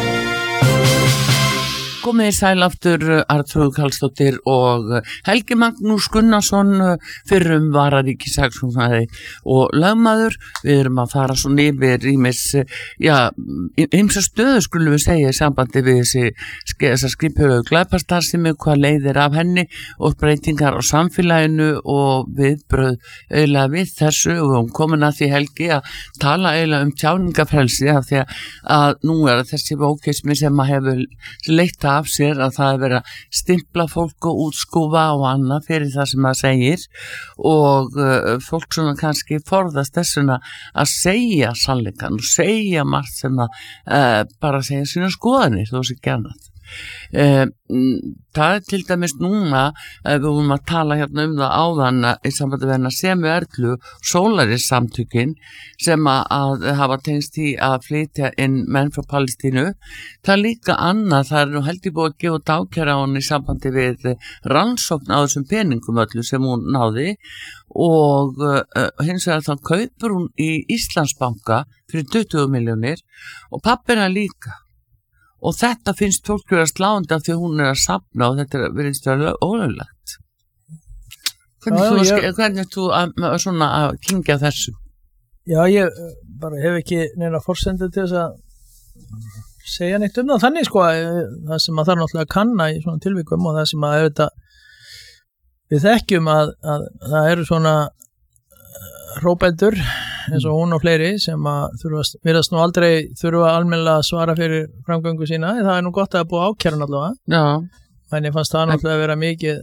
Komið í sæl aftur Arnþrúður Karlsdóttir og Helgi Magnús Gunnarsson fyrrum vararíkissaksóknari og lögmaður. Við erum að fara svo yfir ýmis, já, ýmsa stöðu skulum við segja í sambandi við þessi þessa skrifhjörðu glæpastarfsemi, hvað leiðir af henni og breytingar á samfélaginu og viðbröð eiginlega við þessu og við komin að því Helgi að tala eiginlega um tjáningafrelsi af því að nú er þessi vókismi sem að hefur leitt af sér að það er verið að stimpla fólk og útskúfa og annað fyrir það sem það segir og uh, fólk svona kannski forðast þessuna að segja sannleikann og segja margt sem að uh, bara segja sína skoðanir þó sem gernað. Uh, það er til dæmis núna uh, við vorum að tala hérna um það áðan í sambandi við hennar Semu Erlu Solaris samtökin sem að, að hafa tengst í að flytja inn menn frá Palestínu. Það er líka annað, það er nú heldur búið að gefa dákjara á hann í sambandi við rannsókn á þessum peningum öllu sem hún náði og uh, hins vegar þá kaupur hún í Íslandsbanka fyrir tuttugu milljónir og pappina líka. Og þetta finnst fólk vera sláandi af því hún er að safna og þetta verður stöðlega ólöglegt. Hvernig þú, ég... hvernig þú að, svona að kyngja þessu? Já, ég bara hef ekki neina forsendu til þess að segja neitt um það. Þannig sko, það sem að það er náttúrulega að kanna í svona tilvikum og það sem að auðvitað við þekkjum að, að það eru svona hrópendur eins og hún og fleiri sem að þurfa, virðast nú aldrei þurfa almennilega að svara fyrir framgöngu sína, en það er nú gott að búa ákjæran allavega. Já. Þannig fannst það náttúrulega að vera mikið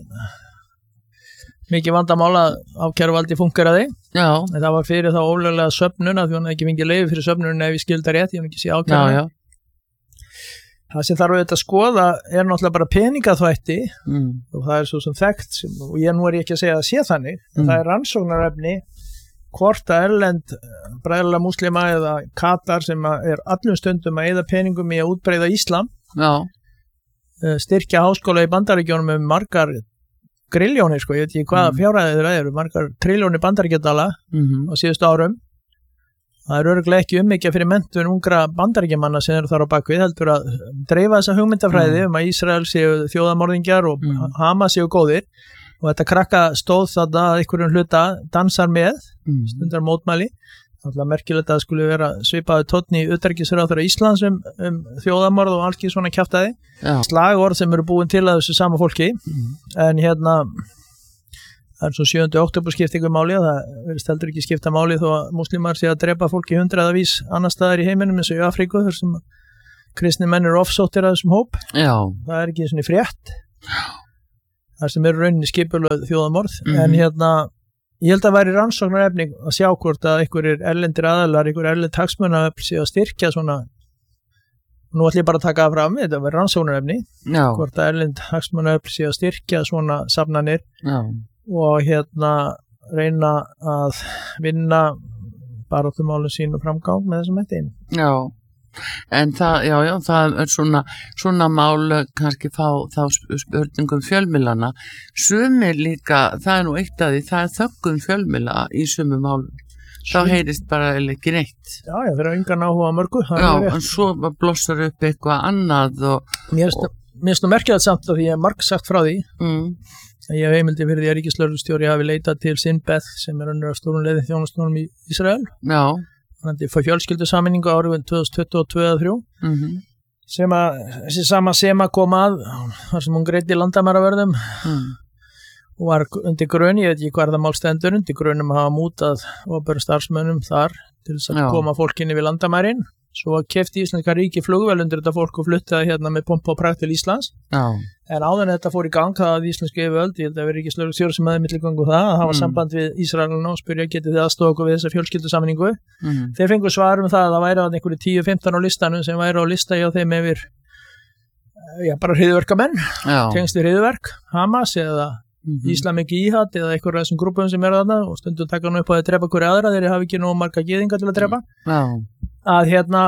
mikið vandamála ákæruvaldi funkeraði. Já. En það var fyrir þá ólöglega söfnun að því hann ekki fengið leyfi fyrir söfnun ef ég skilda rétt, ég hann ekki sé ákjæran. Já, já. Það sem þarf auðvitað að skoða er náttúrulega bara peningaþvætti mm. og það er svo sem þekkt sem, og ég nú er ég ekki að segja að sé þannig, mm. það er rannsóknarefni hvort að erlend bræðarlega múslima eða Katar sem er allum stundum að eyða peningum í að útbreiða Íslam, Já. styrkja háskóla í Bandaríkjónum um margar grilljónir, sko, ég veit ekki hvaða mm. fjárhæðir það eru, margar triljónir bandaríkjadala mm-hmm. á síðustu árum. Það er örugglega ekki ummyggja fyrir menntun ungra bandaríkjamanna sem eru þar á bakvið, heldur að dreifa þessa hugmyndafræði mm. um að Ísrael séu þjóðamorðingjar og mm. Hamas séu góðir og þetta krakka stóð þarna að einhverjum hluta dansar með, mm. stundar mótmæli. alltaf merkilegt að það skulle vera svipaði tónn í utanríkisráðherra Íslands um, um þjóðamorð og alls svona kjaftaði. Slagorð sem eru búin til að þessu sama fólki, mm. en hérna það er svo sjöunda október skipti ykkur máli og það verðist heldur ekki skipta máli þó að múslimar sé að drepa fólki hundraðavís annar staðar í heiminum eins og í Afríku þar sem kristni menn eru offsóttir að þessum hóp. Já. Það er ekki svona frétt. Það sem eru rauninni skipulöð þjóðamorð, mm. en hérna ég held að væri rannsóknarefni að sjá hvort að einhverjir erlendir aðalar, einhverjir erlend hagsmunaöfl sé að styrkja svona, nú ætlum ég bara að taka það fram, þetta væri rannsóknarefni, Já. Hvort að erlend hagsmunaöfl sé að styrkja svona safnanir Já. Og hérna reyna að vinna baráttumálum sín og framgang með þessum hætti. Já. En það, já, já, það er svona, svona mál kannski fá þá spurningum fjölmiðlana. Sumir líka, það er nú eitt af því, það er þöggun fjölmiðla í sumum málum. Þá heyrist bara ekki neitt. Já, já, þeir eru engan áhuga mörgu. Já, en svo blossar upp eitthvað annað og... Mér finnst nú merkilegt samt að því ég hef marg sagt frá því. Mm. Ég hef heimildi fyrir því að ríkislögreglustjóri hafi leitað til Sinbeth sem er önnur af stórum leiði þjónustunum í Ísrael. Já. Þannig fyrir fjölskyldusammenningu árið tvö þúsund tuttugu og tvö til þrjú mm-hmm. sem að þessi sama sem að koma að þar sem hún greiddi landamæravörðum mm. og var undir grun, ég veit ekki hvað það mál stendur undir grunum að hafa mútað opinberum starfsmönnum þar til þess að Já. Koma fólkinni við landamærin svo keypti Íslenska ríki flugvél undir þetta fólk og fluttaði hérna með pomp og prakt til Íslands Já. En áður en þetta fór í gang það að Íslensku yfirvöld, ég held að vera ekki slögstjóri sem aðeins milligangu það, að hafa mm. samband við Ísraelina og spyrja getið þið aðstofa okkur við þessa fjölskyldusammenningu mm. þeir fengu svar um það að það væri á einhverju tíu til fimmtán á listanum sem væri á lista hjá þeim yfir já, bara hryðjuverkamenn tengst við hryðjuverk, Hamas eða mm-hmm. Islamic Jihad eða einhverja þessum grúpum sem eru þarna og stundum taka nú upp að þeir drepa hverja aðra þeir hafi ekki nú marga gyðinga til að drepa mm. að hérna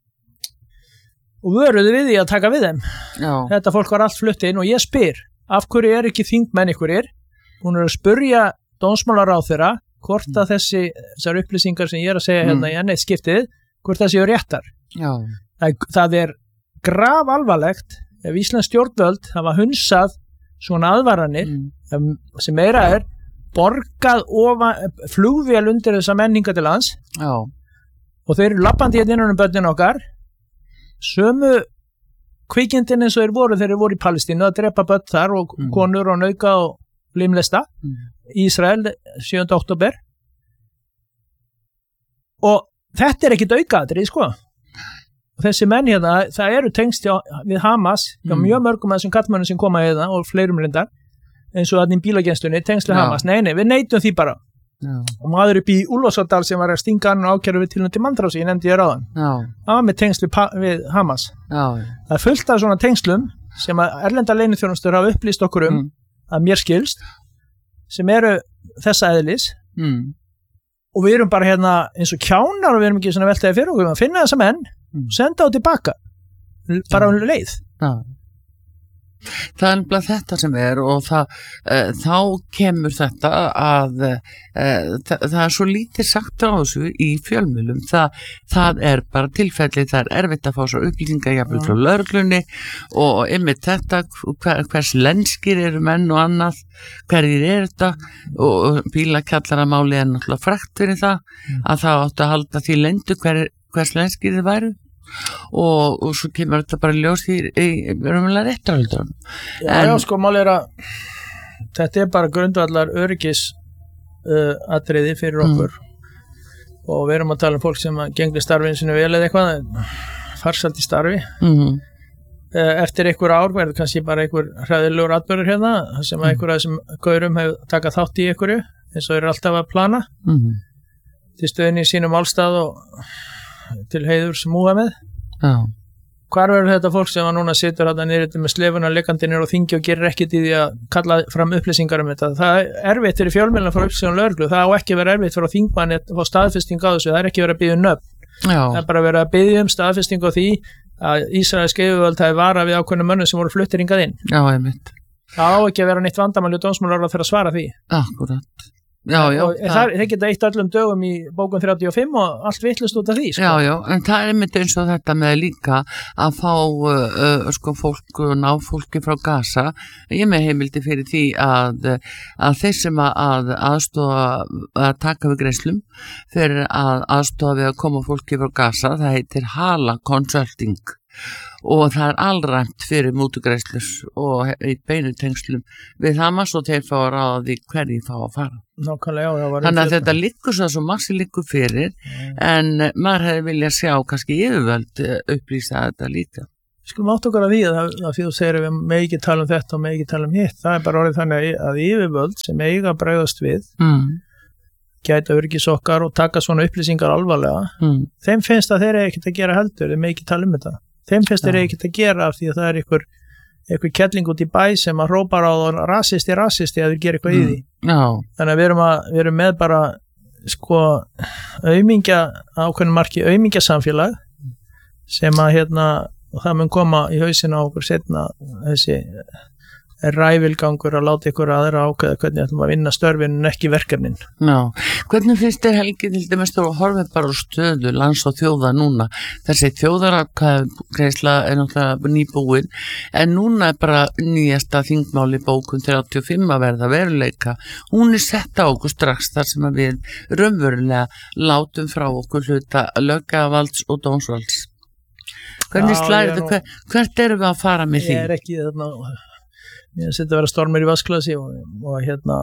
og vöruðu við því að taka við þeim Já. Þetta fólk var allt flutt inn og ég spyr af hverju er ekki þingmenn ykkurir hún er að spurja dómsmálaráðherra hvort að þessi þessar upplýsingar sem ég er að segja mm. hérna í ennið skiptið hvort það séu réttar það, það er graf alvarlegt ef Íslands stjórnvöld hafa hunsað svona aðvaranir mm. sem meira er borgað ofa, flugvél undir þessa menninga til lands Já. Og þeir eru lappandi hérna innan um börnin okkar sömu kvikindin eins og þeir voru þeir voru í Palestínu að drepa börn þar og mm. konur og nauka og limlesta mm. Ísrael sjöunda október og þetta er ekkit aukaðrið sko og þessi menn hérna það eru tengst hjá, við Hamas hjá mm. mjög mörgum af þessum kallmönnum sem koma hérna og fleirum reyndar eins og þannig í bílagenslunni tengst við Hamas, nei nei við neitum því bara Já. Og maður upp í Úlfarsárdal sem var að stinga hann og ákæru við tilnætti mandrási ég nefndi ég ráðan það var með tengslu við Hamas Já. Það er fullt af svona tengslum sem að erlenda leyniþjónustur hafa upplýst okkur um mm. að mér skilst sem eru þessa eðlis mm. og við erum bara hérna eins og kjánar og við erum ekki svona veltaði fyrir okkur að finna þessa menn mm. senda á tilbaka bara um leið Já. Það er bara þetta sem er og það, uh, þá kemur þetta að uh, það, það er svo lítið sagt á þessu í fjölmiðlum, það, það er bara tilfelli, það er erfitt að fá svo upplýsingar jafnvel frá lögreglunni og einmitt þetta, hver, hvers lenskir eru menn og annað, hverjir er þetta og bílakjallaramáli er náttúrulega frægt fyrir það mm. að það átti að halda því leyndu hver, hvers lenskir þið væru Og, og svo kemur þetta bara ljós í, í, í raunverulega réttarhaldunum. Já, já, sko, mál er að þetta er bara grundvallar öryggis uh, atriði fyrir okkur mm. og við erum að tala um fólk sem gengli starfinu sinu vel eða eitthvað farsælt í starfi mm. uh, eftir einhver ár verður kannski bara einhver hræðilegur atburður hérna sem mm. einhver af þessum gaurum hefur takað þátt í einhverju eins og eru alltaf að plana mm. til stöðinni í sínum álstað og til heiðurs Múhameð Já. Hvar verður þetta fólk sem að núna situr hérna niður með slefuna leikandi niður og þingi og gerir ekkert í því að kalla fram upplýsingar um þetta það er erfitt fyrir fjölmiðlana frá upplýsingar lögreglu það á ekki verið erfitt fyrir þingmanni að fá staðfesting á þessu, það er ekki verið að biðja um nöfn það er bara verið að biðja um staðfesting á því að Ísraelsk yfirvöld hafi varað við ákveðnum mönnum sem voru fluttir hingað inn Já, einmitt Það á ekki að vera neitt vandamál í dómsmálaráðherra að svara því Akkurat Já, já, og það, þeir geta eitt öllum dögum í bókun þrjátíu og fimm og allt vittlust út af því sko. Já, já, en það er einmitt eins og þetta með líka að fá uh, sko fólk, ná fólki frá Gaza. Ég með heimildi fyrir því að, að þeir sem að aðstofa að taka við greiðslum fyrir að aðstofa við að koma fólki frá Gaza, það heitir Hala Consulting og það er allræmt fyrir mútugreiðslur og í beinu tengslum við Hamas og þeir fá að ráða því hverji fá að fara. Nákvæmlega, já, já, þannig að þetta liggur svo svo massi liggur fyrir mm. en maður hefði viljað sjá kannski yfirvöld upplýsa þetta líka. Við skulum átt okkar að því að það fyrir þú segir að við með ekki tala um þetta og með ekki tala um hitt, það er bara orðið þannig að yfirvöld sem eiga bregðast við mm. gæta öryggis okkar og taka svona upplýsingar alvarlega, mm. þeim finnst að þeir eru ekkert að gera heldur, þeir með ekki tala um þetta. Þeim finnst þeir ekkert að gera af því að það er einhver, einhver kettling út í bæ sem að hrópar á það rasisti, rasisti að þeir gera eitthvað mm. í því. Já. Þannig að við erum, að, við erum með bara sko aumingja, ákveðnum marki aumingja samfélag sem að hérna, og það mun koma í hausinn á okkur setna þessi ræfilgangur að láta ykkur aðra ákveða hvernig ætlum að vinna störfin en ekki verkefnin. Já, hvernig finnst þér Helgi til dæmis þú að horfa bara á stöðu lands og þjóða núna? Þessi þjóðaratkvæðagreiðsla er náttúrulega nýbúin en núna er bara nýjasta þingmáli bókun þrjátíu og fimm að verða veruleika. Hún er sett á okkur strax þar sem að við raunverulega látum frá okkur hluta löggjafarvalds og dómsvalds. Hvernig slæðir þetta? Hver, hvert erum við að fara með því? Ég er ekki þarna ég setja að vera stormur í vasklasi og, og hérna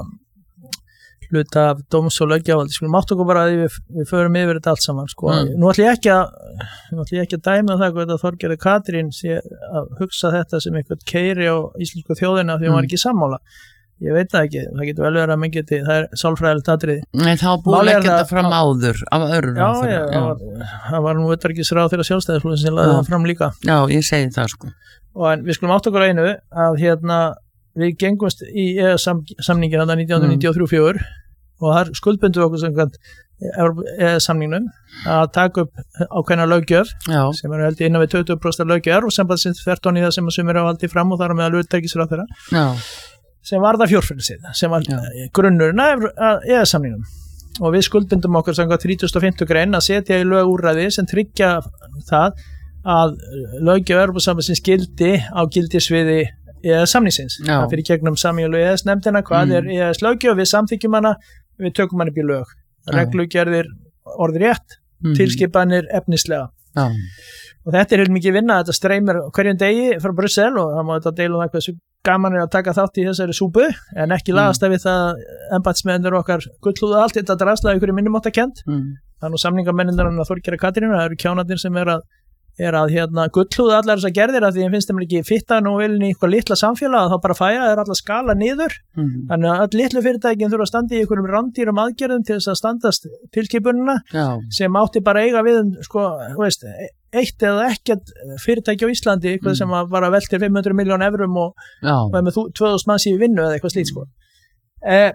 hluta af dóms- og löggjafarvaldi. Skulum átt okkur bara að við, við förum yfir þetta allt saman sko. Mm. Nú ætlum ég ekki að nú ætlum ég ekki að dæma það hvað Þorgerður Katrín sé að hugsa þetta sem eitthvað keiri á íslensku þjóðina því hún mm. var ekki sammála. Ég veit það ekki, það getur vel verið að menn geti, það er sálfræðilegt atriði. Nei, þá búið ekki þetta fram áður af öðrum já, já, já, það var, það var nú utanríkisráð þeirra Sjálfstæðisflokksins sem lagði það fram líka. Já, ég segi það sko. Og en við skulum átt okkur einu að hérna við gengumst í E E S-samningin nítján hundruð níutíu og þrjú til níutíu og fjögur og þar skuldbundum við okkur sem E E S-samningnum að taka upp ákveðna löggjöf já. Sem er held í innan við tuttugu prósent löggjöf og sambandsins þvertán í það sem að sumir á haldið fram og þar á meðal utanríkisráð þeirra sem var það fjórfrelsið sem var já. Grunnurinn að E E S-samningnum og við skuldbundum okkur samkvæmt þrítugasta og fimmtu grein að setja í lög úrræði sem tryggja það að löggjöf Evrópusambandsins gildi á gildissviði E E S-samningsins. Það fyrir gegnum sameiginlegu E E S-nefndina, hvað mm. er E E S-löggjöf, við samþykjum hana, við tökum hana upp í lög. Reglugerðir orðið rétt, mm. tilskipanir efnislega. Já. Og þetta er mikið vinna, þetta streymir hverjum degi frá Brussel og það má þetta deila um það hversu gaman er að taka þátt í þessari súpu, en ekki lagast að við það embættismennir okkar gullhúða allt þetta drasla ykkur í minnumáttakend. Mm. Það er nú samningamennindar að Þorgerður Katrín, það eru kjánarnir sem er að er að hérna gullhúða allar þessar gerðir að því ég finnst þeim ekki fitta nú vel í eitthvað litla samfélag að þá bara fæja er allar skala niður mm. þannig að all litlu fyrirtækin þurfa að standa í einhverjum rándýrum aðgerðum til þess að standast tilskipunina já. Sem átti bara eiga við sko, veist, eitt eða ekkert fyrirtæki á Íslandi eitthvað mm. sem var að veltir fimm hundruð milljón evrum og, og með tvö þúsund manns í vinnu eða eitthvað slít sko. eh,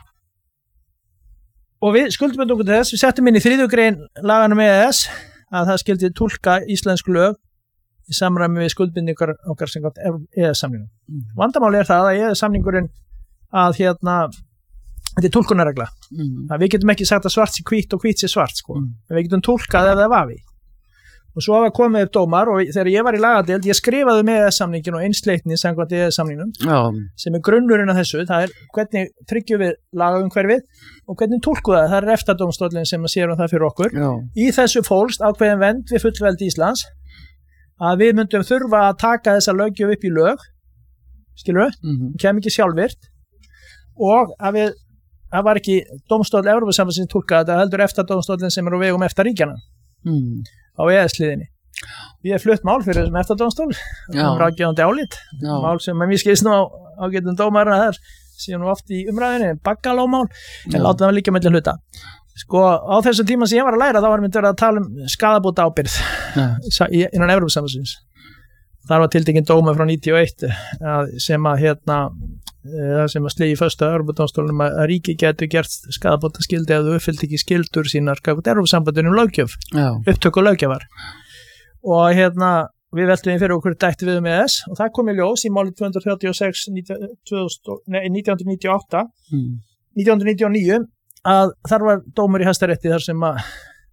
og við skuldum okkur til þess við settum inn í þriðju grein laganum E E S að það skildi túlka íslensk lög í samræmi við skuldbindingar okkar sem gott E E S-samningu. Mm. Vandamáli er það að E E S-samningurinn að hérna, þetta er túlkunarregla. Mm. Að við getum ekki sagt að svart sé hvítt og hvítt sé svart, sko. Mm. Við getum túlkað ef það er vafi. Og svo hafa komið upp dómar og þegar ég var í lagadeild, ég skrifaði með E E S-samningin og einsleitni samkvæmt E E S-samningnum sem er grunnurinn af þessu, það er hvernig tryggjum við lagaumhverfið og hvernig túlkum það, það er EFTA-dómstóllinn sem sér um það fyrir okkur. Já. Í þessu fólst ákveðin vernd við fullveldi Íslands að við myndum þurfa að taka þessa löggjöf upp í lög, skilur við, mm-hmm. kem ekki sjálfvirt og að við, það var ekki dómstóll Evrópusambandsins túlkað, þetta heldur EFTA-dómstóllinn sem er á vegum EFTA-ríkjana. Mm. á E E S-liðinni. Ég hef flutt mál fyrir þessum EFTA-dómstól um ráðgefandi álit, já. Mál sem að mér skilst nú á ágætum dómarna þar síðan nú oft í umræðinni, baggalómál en láta það líka mellum hluta. Sko á þessum tíma sem ég var að læra þá var mér að tala um skaðabóta ábyrgð innan Evrópusambandsins. Þar var tiltekinn dómur frá níutíu og eitt sem að hérna það sem að slegi fyrstu að Evrópudómstólnum að ríki getur gert skaðabóta skildi ef þú uppfyllt ekki skildur sínar Evrópusambandinu um löggjöf, upptöku löggjafar og hérna við veltum við fyrir okkur dætti við um E E S og það kom í ljós í máli tvö hundruð þrjátíu og sex nítján hundruð níutíu og átta mm. nítján hundruð níutíu og níu að þar var dómur í Hæstarétti þar sem að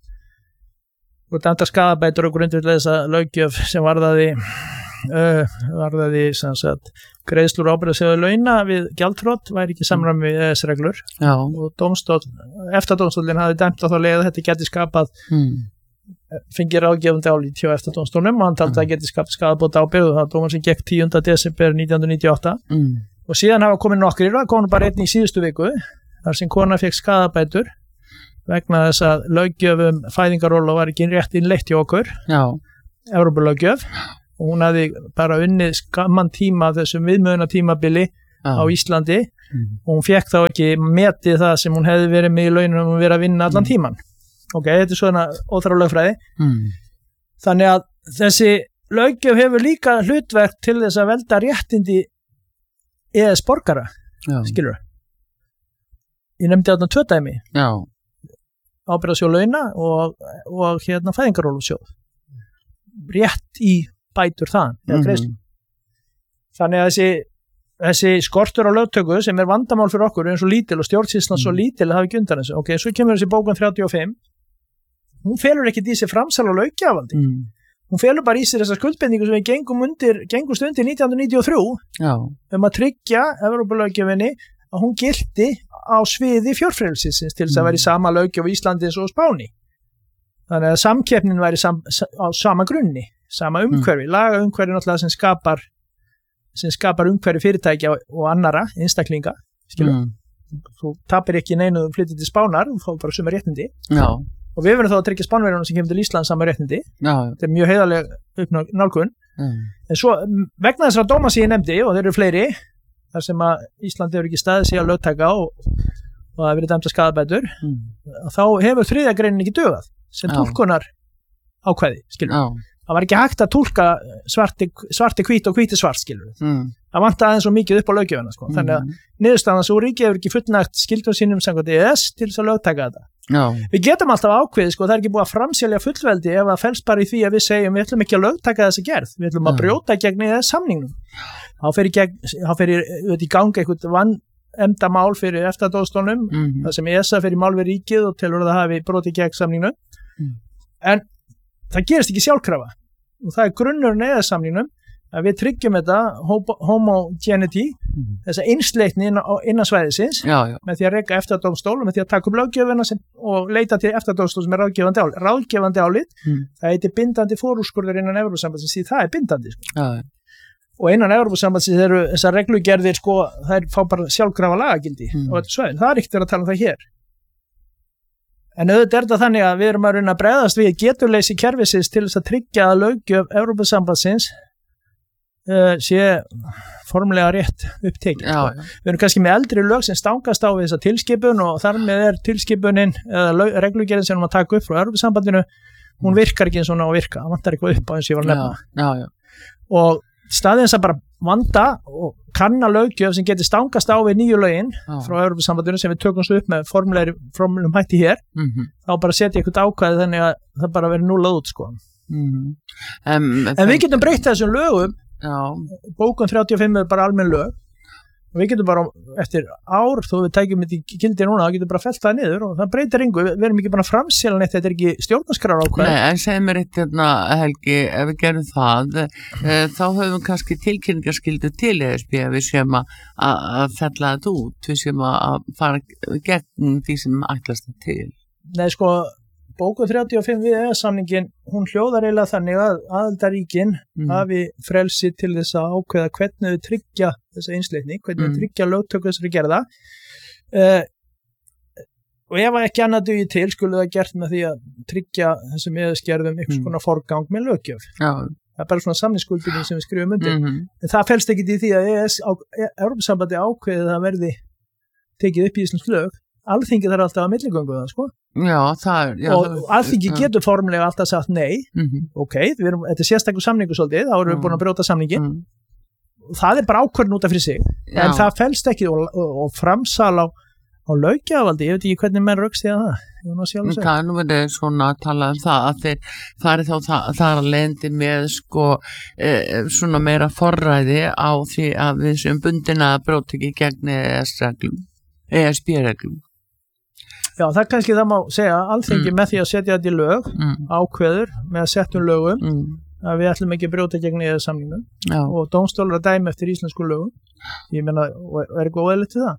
og dæmda skaðabætur og grundvöldlega þessa löggjöf sem varðaði uh, varðaði sem sagt greiðslur ábyrgðasjóði launa við gjaldþrot væri ekki samræmi við E E S-reglur og dómstól, EFTA-dómstólinn hafði dæmt á þá leið að þetta geti skapað mm. fengið ráðgefandi álit hjá EFTA-dómstólnum og hann taldi mm. að geti skapað skaðabóta ábyrgð og það dómar sem gekk tíunda desember nítján hundruð níutíu og átta mm. og síðan hafa komið nokkrir og kom bara einn í síðustu viku þar sem kona fekk skaðabætur vegna þess að löggjöfum fæðingaróla var ekki rétt innleitt hjá okkur Evrópulöggjöf og hún hafði bara unnið skamman tíma þessum viðmöðuna tímabili Já. Á Íslandi mm. og hún fekk þá ekki metið það sem hún hefði verið með í launum og verið að vinna allan tíman ok, þetta er svona óþarfa lögfræði mm. þannig að þessi löggjöf hefur líka hlutverk til þess að velda réttindi E E S borgara skilur ég nefndi þarna tvö dæmi Já ábyrgðasjóð launa og, og hérna fæðingarólusjóð rétt í bætur það eða greiðslu. Mm-hmm. Þannig að þessi, þessi skortur á lögtöku sem er vandamál fyrir okkur eins og lítil og stjórnsýslan mm. svo lítil að hafa ekki undan þessu. Ok, svo kemur þessi bókun þrjátíu og fimm hún felur ekkit í sig framsal og löggjafandi. Mm. Hún felur bara í sig þessa skuldbindingu sem við gengum undir, gengumst undir nítján hundruð níutíu og þrjú Já. Um að tryggja Evrópulöggjöfinni að hún gilti á sviði fjórfrelsisins til þess að vera í sama löggjöf í Íslandi eins og Spáni. Þannig að samkeppnin væri sam, á sama grunni, sama umhverfi, mm. laga umhverfi náttúrulega sem skapar sem skapar umhverfi fyrirtækja og, og annara einstaklinga, skilur. Mm. Þú tapir ekki neinu og flyttir til Spánar, þú fá bara suma réttindi. Já. Og við verðum þá að tryggja Spánverjunum sem kemur til Ísland sama réttindi. Já. Þetta er mjög heiðarleg uppnálgun. Mm. En svo vegna þessara dóma sem ég nefndi og þeir eru fleiri þar sem að Ísland hefur ekki staðið sig að lögtaka og, og það hefur verið dæmt að skaðabætur mm. þá hefur þriðja greinin ekki dugað sem túlkunar ákvæði skilur. Það var ekki hægt að túlka svarti, svarti hvít og hvíti svart skilur. Mm. Það vantaði aðeins svo mikið upp á löggjöfina sko. mm. Þannig að niðurstaðan svo ríkið hefur ekki fullnægt skyldum sínum samkvæmt E E S til þess að lögtaka þetta. Já. Við getum alltaf ákveðið sko, það er ekki búið að framselja fullveldi ef það felst bara í því að við segjum við ætlum ekki að lögtaka þessa gerð, við ætlum að brjóta gegn E E S samningnum. Þá fer í, gegn, þá fer í, í gangi eitthvað vannemda mál fyrir EFTA-dómstólnum mm. þar sem E S A fer í mál við ríkið og telur að það hafi brotið gegn samningnum mm. en það gerist ekki sjálfkrafa og það er grunnurinn E E S-samningnum að við tryggjum þetta homogeneity mm. þessa einsleitni innan, innan svæðisins já, já. Með því að reka EFTA-dómstól og með því að taka upp löggjöfina sem, og leita til EFTA-dómstól sem er ráðgefandi álit, ráðgefandi álit mm. það heitir bindandi fórúrskurður innan Evrópusambandsins því það er bindandi sko. Já, já. Og innan Evrópusambandsins eru þessar reglugerðir sko, það er fá bara sjálfkrafa lagagildi mm. og þetta svæðin, það er ekkert að tala um það hér en auðvitað er þetta þannig að við erum að reyna að bregðast við geturleysi kerfisins til þess að tryggja að löggjöf Evrópusambandsins uh, sé formlega rétt upptekið já, já. Við erum kannski með eldri lög sem stangast á við þessa tilskipun og þar með er tilskipunin eða reglugerðin sem við erum að taka upp frá Evrópusambandinu hún virkar ekki eins og ná að virka það vantar eitthvað upp á eins og ég var að nefna já, já, já. Og staðins að bara vanda og kanna löggjöf sem getur stangast á við nýju lögin ah. frá Evrópusambandinu sem við tökum svo upp með formulegum hætti hér mm-hmm. þá bara setja eitthvað ákvæði þannig að það bara verður núlað út sko. mm-hmm. um, en við getum breytt þessum lögum já. Bókun þrjátíu og fimm er bara almenn lög og við getum bara eftir ár þó við tækjum þetta í gildi núna þá getum bara fellt það niður og það breytir engu við erum ekki bara framsela neitt, þetta er ekki stjórnarskrar ákvæði. Nei, en segir mér eitt hérna Helgi, ef við gerum það e, þá höfum við kannski tilkynningarskyldu til E S B ef við séum að, að fella þetta út, við séum að fara gegn því sem ætlast það til. Nei, sko bókun þrjátíu og fimm við E E S-samningin hún hljóðar eiginlega þannig að aðildarríkin mm. hafi frelsi til þess að ákveða hvernig við tryggja þessa einsleitni, hvernig mm. við tryggja lögtöku þessari gerða uh, og ef ekki annað dugi til skulle það gert með því að tryggja þessum E E S-gerðum einhvers mm. konar forgang með löggjöf ja. Það er bara svona samningsskuldbinding sem við skrifum undir mm-hmm. en það felst ekki í því að E E S Evrópusambandi ákveðið að verði tekið upp í íslensk lög Alþingi þarf alltaf að milligöngu það sko já, það er, já, og Alþingi ja. Getur formlega alltaf sagt nei mm-hmm. ok, við erum, þetta er sérstaklega samningu svolítið, þá erum við búin að brjóta samningin mm. það er bara ákvörðin út af fyrir sig já. En það felst ekki og, og, og framsal á, á löggjafarvaldi, ég veit ekki hvernig menn rökst því að það það er nú verið svona að tala um það að þeir fari þá það, það er að lendi með sko e, svona meira forræði á því að við sem bundin að brjóta ekki gegn E E S-reglum E S B-reglum. Já, það er kannski það má segja, alþingi Mm. með því að setja þetta í lög, Mm. ákveður með að setja um lögum, Mm. að við ætlum ekki að brjóta gegn í þessu samningum Já. og dómstólar að dæma eftir íslensku lögum. Ég meina, og er eitthvað óeðlilegt við það?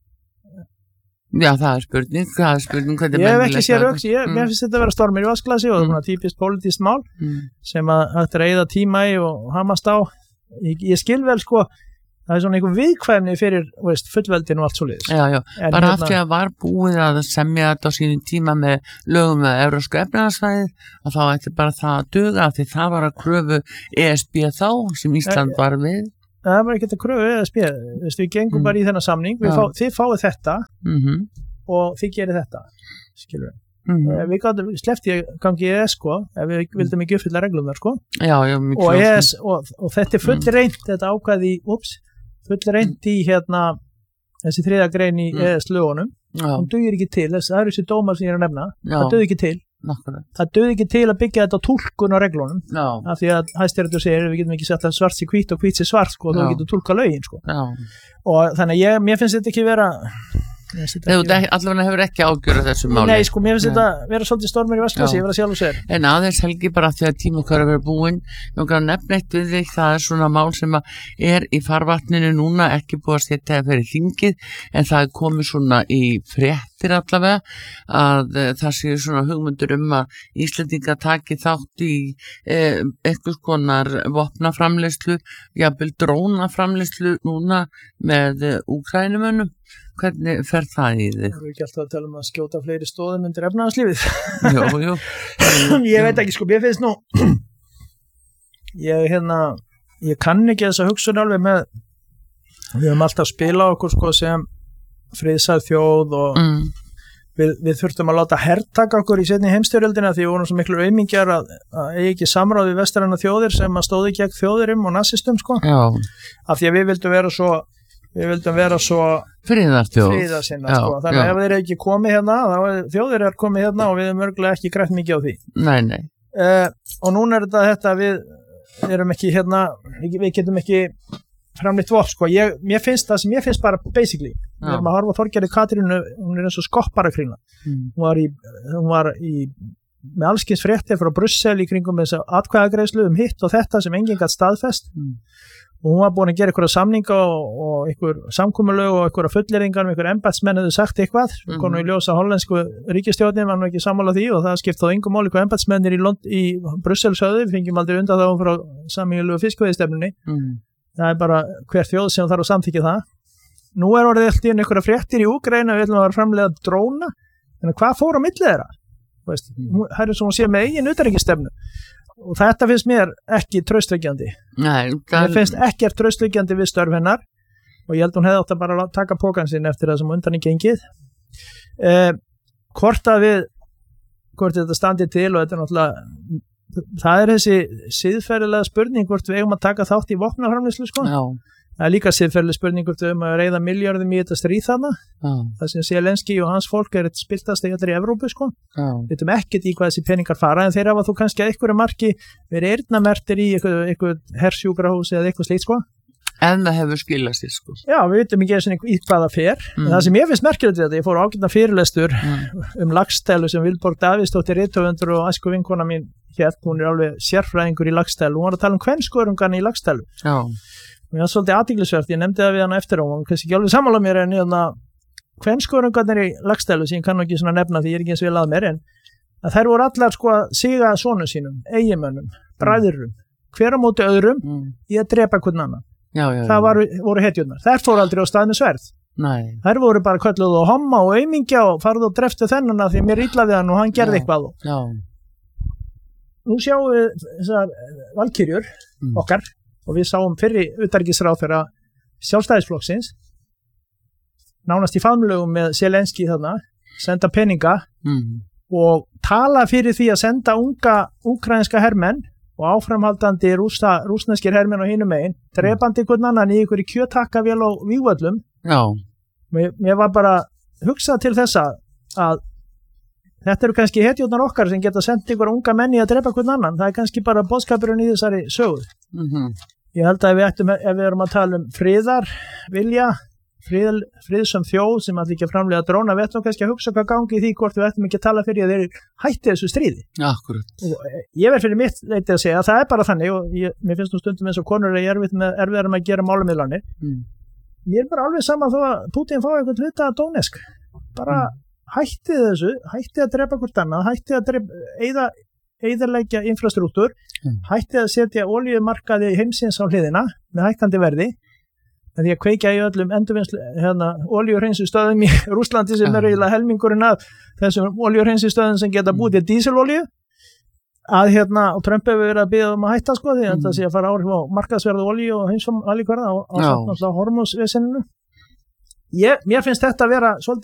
Já, það er spurning, það er spurning hvernig Ég hef menn ekki vilja sér það. auks, ég, Mm. mér finnst þetta að vera stormir í vasklasi og það Mm. er típist pólitískt mál Mm. sem að hægt er að eyða tíma í og hamast á. Ég, ég skil vel sko, það er svona einhver viðkvæmni fyrir veist, fullveldin og allt svo liðis. Já, já, En bara hérna- af því að var búið að semja þetta á sínum tíma með lögum með Evrópsku efnahagsvæðið og þá ætti bara það að duga af því það var að kröfu E S B þá sem Ísland var við. Það var ekki að kröfu eða spila, við gengum Mm. bara í þennan samning, við Já. fá, þið fáið þetta Mm og þið gerir þetta, skilur við. -hmm. Við gátum sleppti gangi í E S sko, ef við vildum ekki uppfylla reglum þar sko, Já, já, mjög og, E klart. S, og, og þetta er full reynt, þetta ákvæði í, ups, full reynt í hérna, þessi þriðja grein í Mm. E S lögunum, Já, hún dugir ekki til, þess, það eru þessi dómar sem ég er að nefna, já, það dugir ekki til, nákvæmlega. það dugir ekki til að byggja þetta á túlkun á reglunum, Já, af því að hæstiréttur segir við getum ekki sett að svart sé hvít og hvít sé svart sko, þá Já. getum túlka lögin sko, já. og þannig að ég, mér finnst þetta ekki vera mér finnst þetta Þegar ekki þú allavega hefur ekki ágjörð þessu máli. Nei, sko, mér finnst Nei. þetta vera svolítið stormur í vasklasi, Já. ég verð að sjálf og segja. En aðeins Helgi bara því að tíma okkar er verið búinn, ég okkar nefna eitt við þig, það er svona mál sem að er í farvatninu núna, ekki búið að setja það fyrir þingið, en það er komið svona í fréttir allavega, að e, það séu svona hugmyndur um að Íslendinga taki þátt í e, eitthvað konar vopnaframleiðslu, jafnvel drónaframleiðslu núna með e, Úkrænumönnum. Hvernig fer það í þig? Það er ekki alltaf að tala um að skjóta fleiri stóðum undir efnahagslífið. Jú, jú. Ég veit ekki, sko, mér finnst nú ég, hérna ég kann ekki þessa hugsun alveg með við höfum alltaf spilað okkur, sko, sem friðsæl þjóð og Mm. við, við þurftum að láta hertaka okkur í seinni heimstyrjöldina því við vorum svo miklu aumingjar að, að eigi ekki samráð við vestræna þjóðir sem að stóði gegn þjóðurum og nazistum, sko, Já, af því að við vildum vera svo við vildum vera svo friðarþjóð. friðarsinna, Já, sko, þannig að já. ef þeir ekki komið hérna, þá er þjóðir er komið hérna og við erum örgulega ekki grætt mikið á því. Nei, nei. Uh, og núna er þetta þetta við erum ekki hérna, við, við getum ekki framleitt vopn, sko, ég, mér finnst það sem ég finnst bara basically, við Já. erum að horfa á Þorgerði Katrínu, hún er eins og skopparakringla, Mm. hún var í, hún var í með allskins fréttir frá Brussel í kringum þess að atkvæðagreiðslu um hitt og þetta sem enginn gat staðfest Mm. og hún var búin að gera einhverja samninga og, og einhver samkomulag og einhverja fulleringar og einhverja embættsmenn hefðu sagt eitthvað, mm Mhm. -hmm. konu í ljósa hollensku ríkisstjórnin var nú ekki sammála því og það skipt þá engum máli hvað embættsmennir í, Lond- í Brussel sögðu, við fengjum aldrei undan þá frá sameiginlegu fiskveiðistefnunni, Mm. það er bara hver þjóð sem þarf að samþykja það. Nú er orðið alltaf inn einhverja fréttir í Úkraínu, við ætlum að vera framlega dróna, en hvað fór á milli þeirra? Þú veist, Mm. það er svo að sé með eigin utanríkisstefnu og þetta finnst mér ekki traustveikjandi. Nei, Mér finnst ekkert traustveikjandi við störf hennar og ég held hún hefði átt að bara taka pókan sinn eftir það sem undan í gengið. Eh, hvort að við hvort þetta standi til og þetta er náttúrulega það er þessi siðferðilega spurning hvort við eigum að taka þátt í vopnaframleiðslu, sko. Já, Það er líka siðferðileg spurning hvort við um að reyða miljardum í þetta stríð þarna. já, Það sem Zelenski og hans fólk er eitt spiltast í allir í Evrópu, sko. já. Við veitum ekkert í hvað þessi peningar fara en þeir hafa þú kannski að einhverju marki verið eyrnamerktir í eitthvað, eitthvað hersjúkrahúsi eða eitthvað slíkt, sko. En það hefur skilað sér, sko. Já, við veitum ekki eins og í hvað það fer. Mm. En það sem ég finnst merkilegt við þetta, ég fór á ágætna fyrirlestur Mm. um lagstælu sem Vilborg Davíðsdóttir rithöfundur og æsku vinkona mín hér, hún er alveg sérfræðingur í lagstælu. Hún var að tala um kvenskörungan í lagstælu. Já, Mér var svolítið athyglisvert, ég nefndi það við hann eftir á og kannski ekki alveg sammála mér en hérna kvenskörungarnir í lagstælu sem ég kann nú ekki svona nefna því ég er ekki eins vel að mér en að þær voru allar sko að siga sonum sínum, eiginmönnum, bræðurum, hver á móti öðrum mm. í að drepa hvern annan. já, já. Það var, voru hetjurnar. Þær fóru aldrei á stað með sverð. Nei, Þær voru bara kölluð og homma og aumingja og farðu og dreftu þennan að því mér illa við hann og hann gerði Já. eitthvað. já. Nú sjáum við þessar valkyrjur Mm. okkar og við sáum fyrri utanríkisráðherra Sjálfstæðisflokksins nánast í faðmlögum með Zelenski þarna, senda peninga Mm. og tala fyrir því að senda unga úkrainska hermenn og áframhaldandi rústa, rúsneskir hermenn á hinum megin, drepandi hvern annan í ykkur í kjötakkavél á vígvöllum. Já, Mér, mér var bara hugsað til þessa að þetta eru kannski hetjurnar okkar sem geta sendt ykkur unga menni að drepa hvern annan. Það er kannski bara boðskapurinn í þessari sögu. mm Ég held að við ættum, ef við erum að tala um friðar, vilja, frið, friðsam þjóð sem allir ekki að framlega dróna, við ætlum kannski að hugsa hvað gangi í því hvort við ætlum ekki að tala fyrir að þeir hætti þessu stríði. Akkurat. Og ég verð fyrir mitt leiti að segja að það er bara þannig og ég, mér finnst nú stundum eins og konur er erfitt með erfiðar með að gera málamiðlanir. Mm. Ég er bara alveg saman þó að Putin fái eitthvað hluta að Donetsk. Bara mm. hætti þessu, hætti að drepa hvort annað, hætti að drepa, eyða, eyðarleggja infrastruktúr, mm. hætti að setja olíumarkaði heimsins á hliðina með hækkandi verði. Því að kveikja í öllum endurvinnslu hérna, olíuhreinsustöðum í Rússlandi sem eru eiginlega helmingurinn af þessum olíuhreinsustöðum sem geta búið til dísilolíu að hérna, og Trump hefur verið að biðja um að hætta sko því að mm. það sé að fara áhrif á markaðsverð olíu og heimsum alíkvarða á, á, á hormónsveseninu. Mér finnst þetta að vera svolítið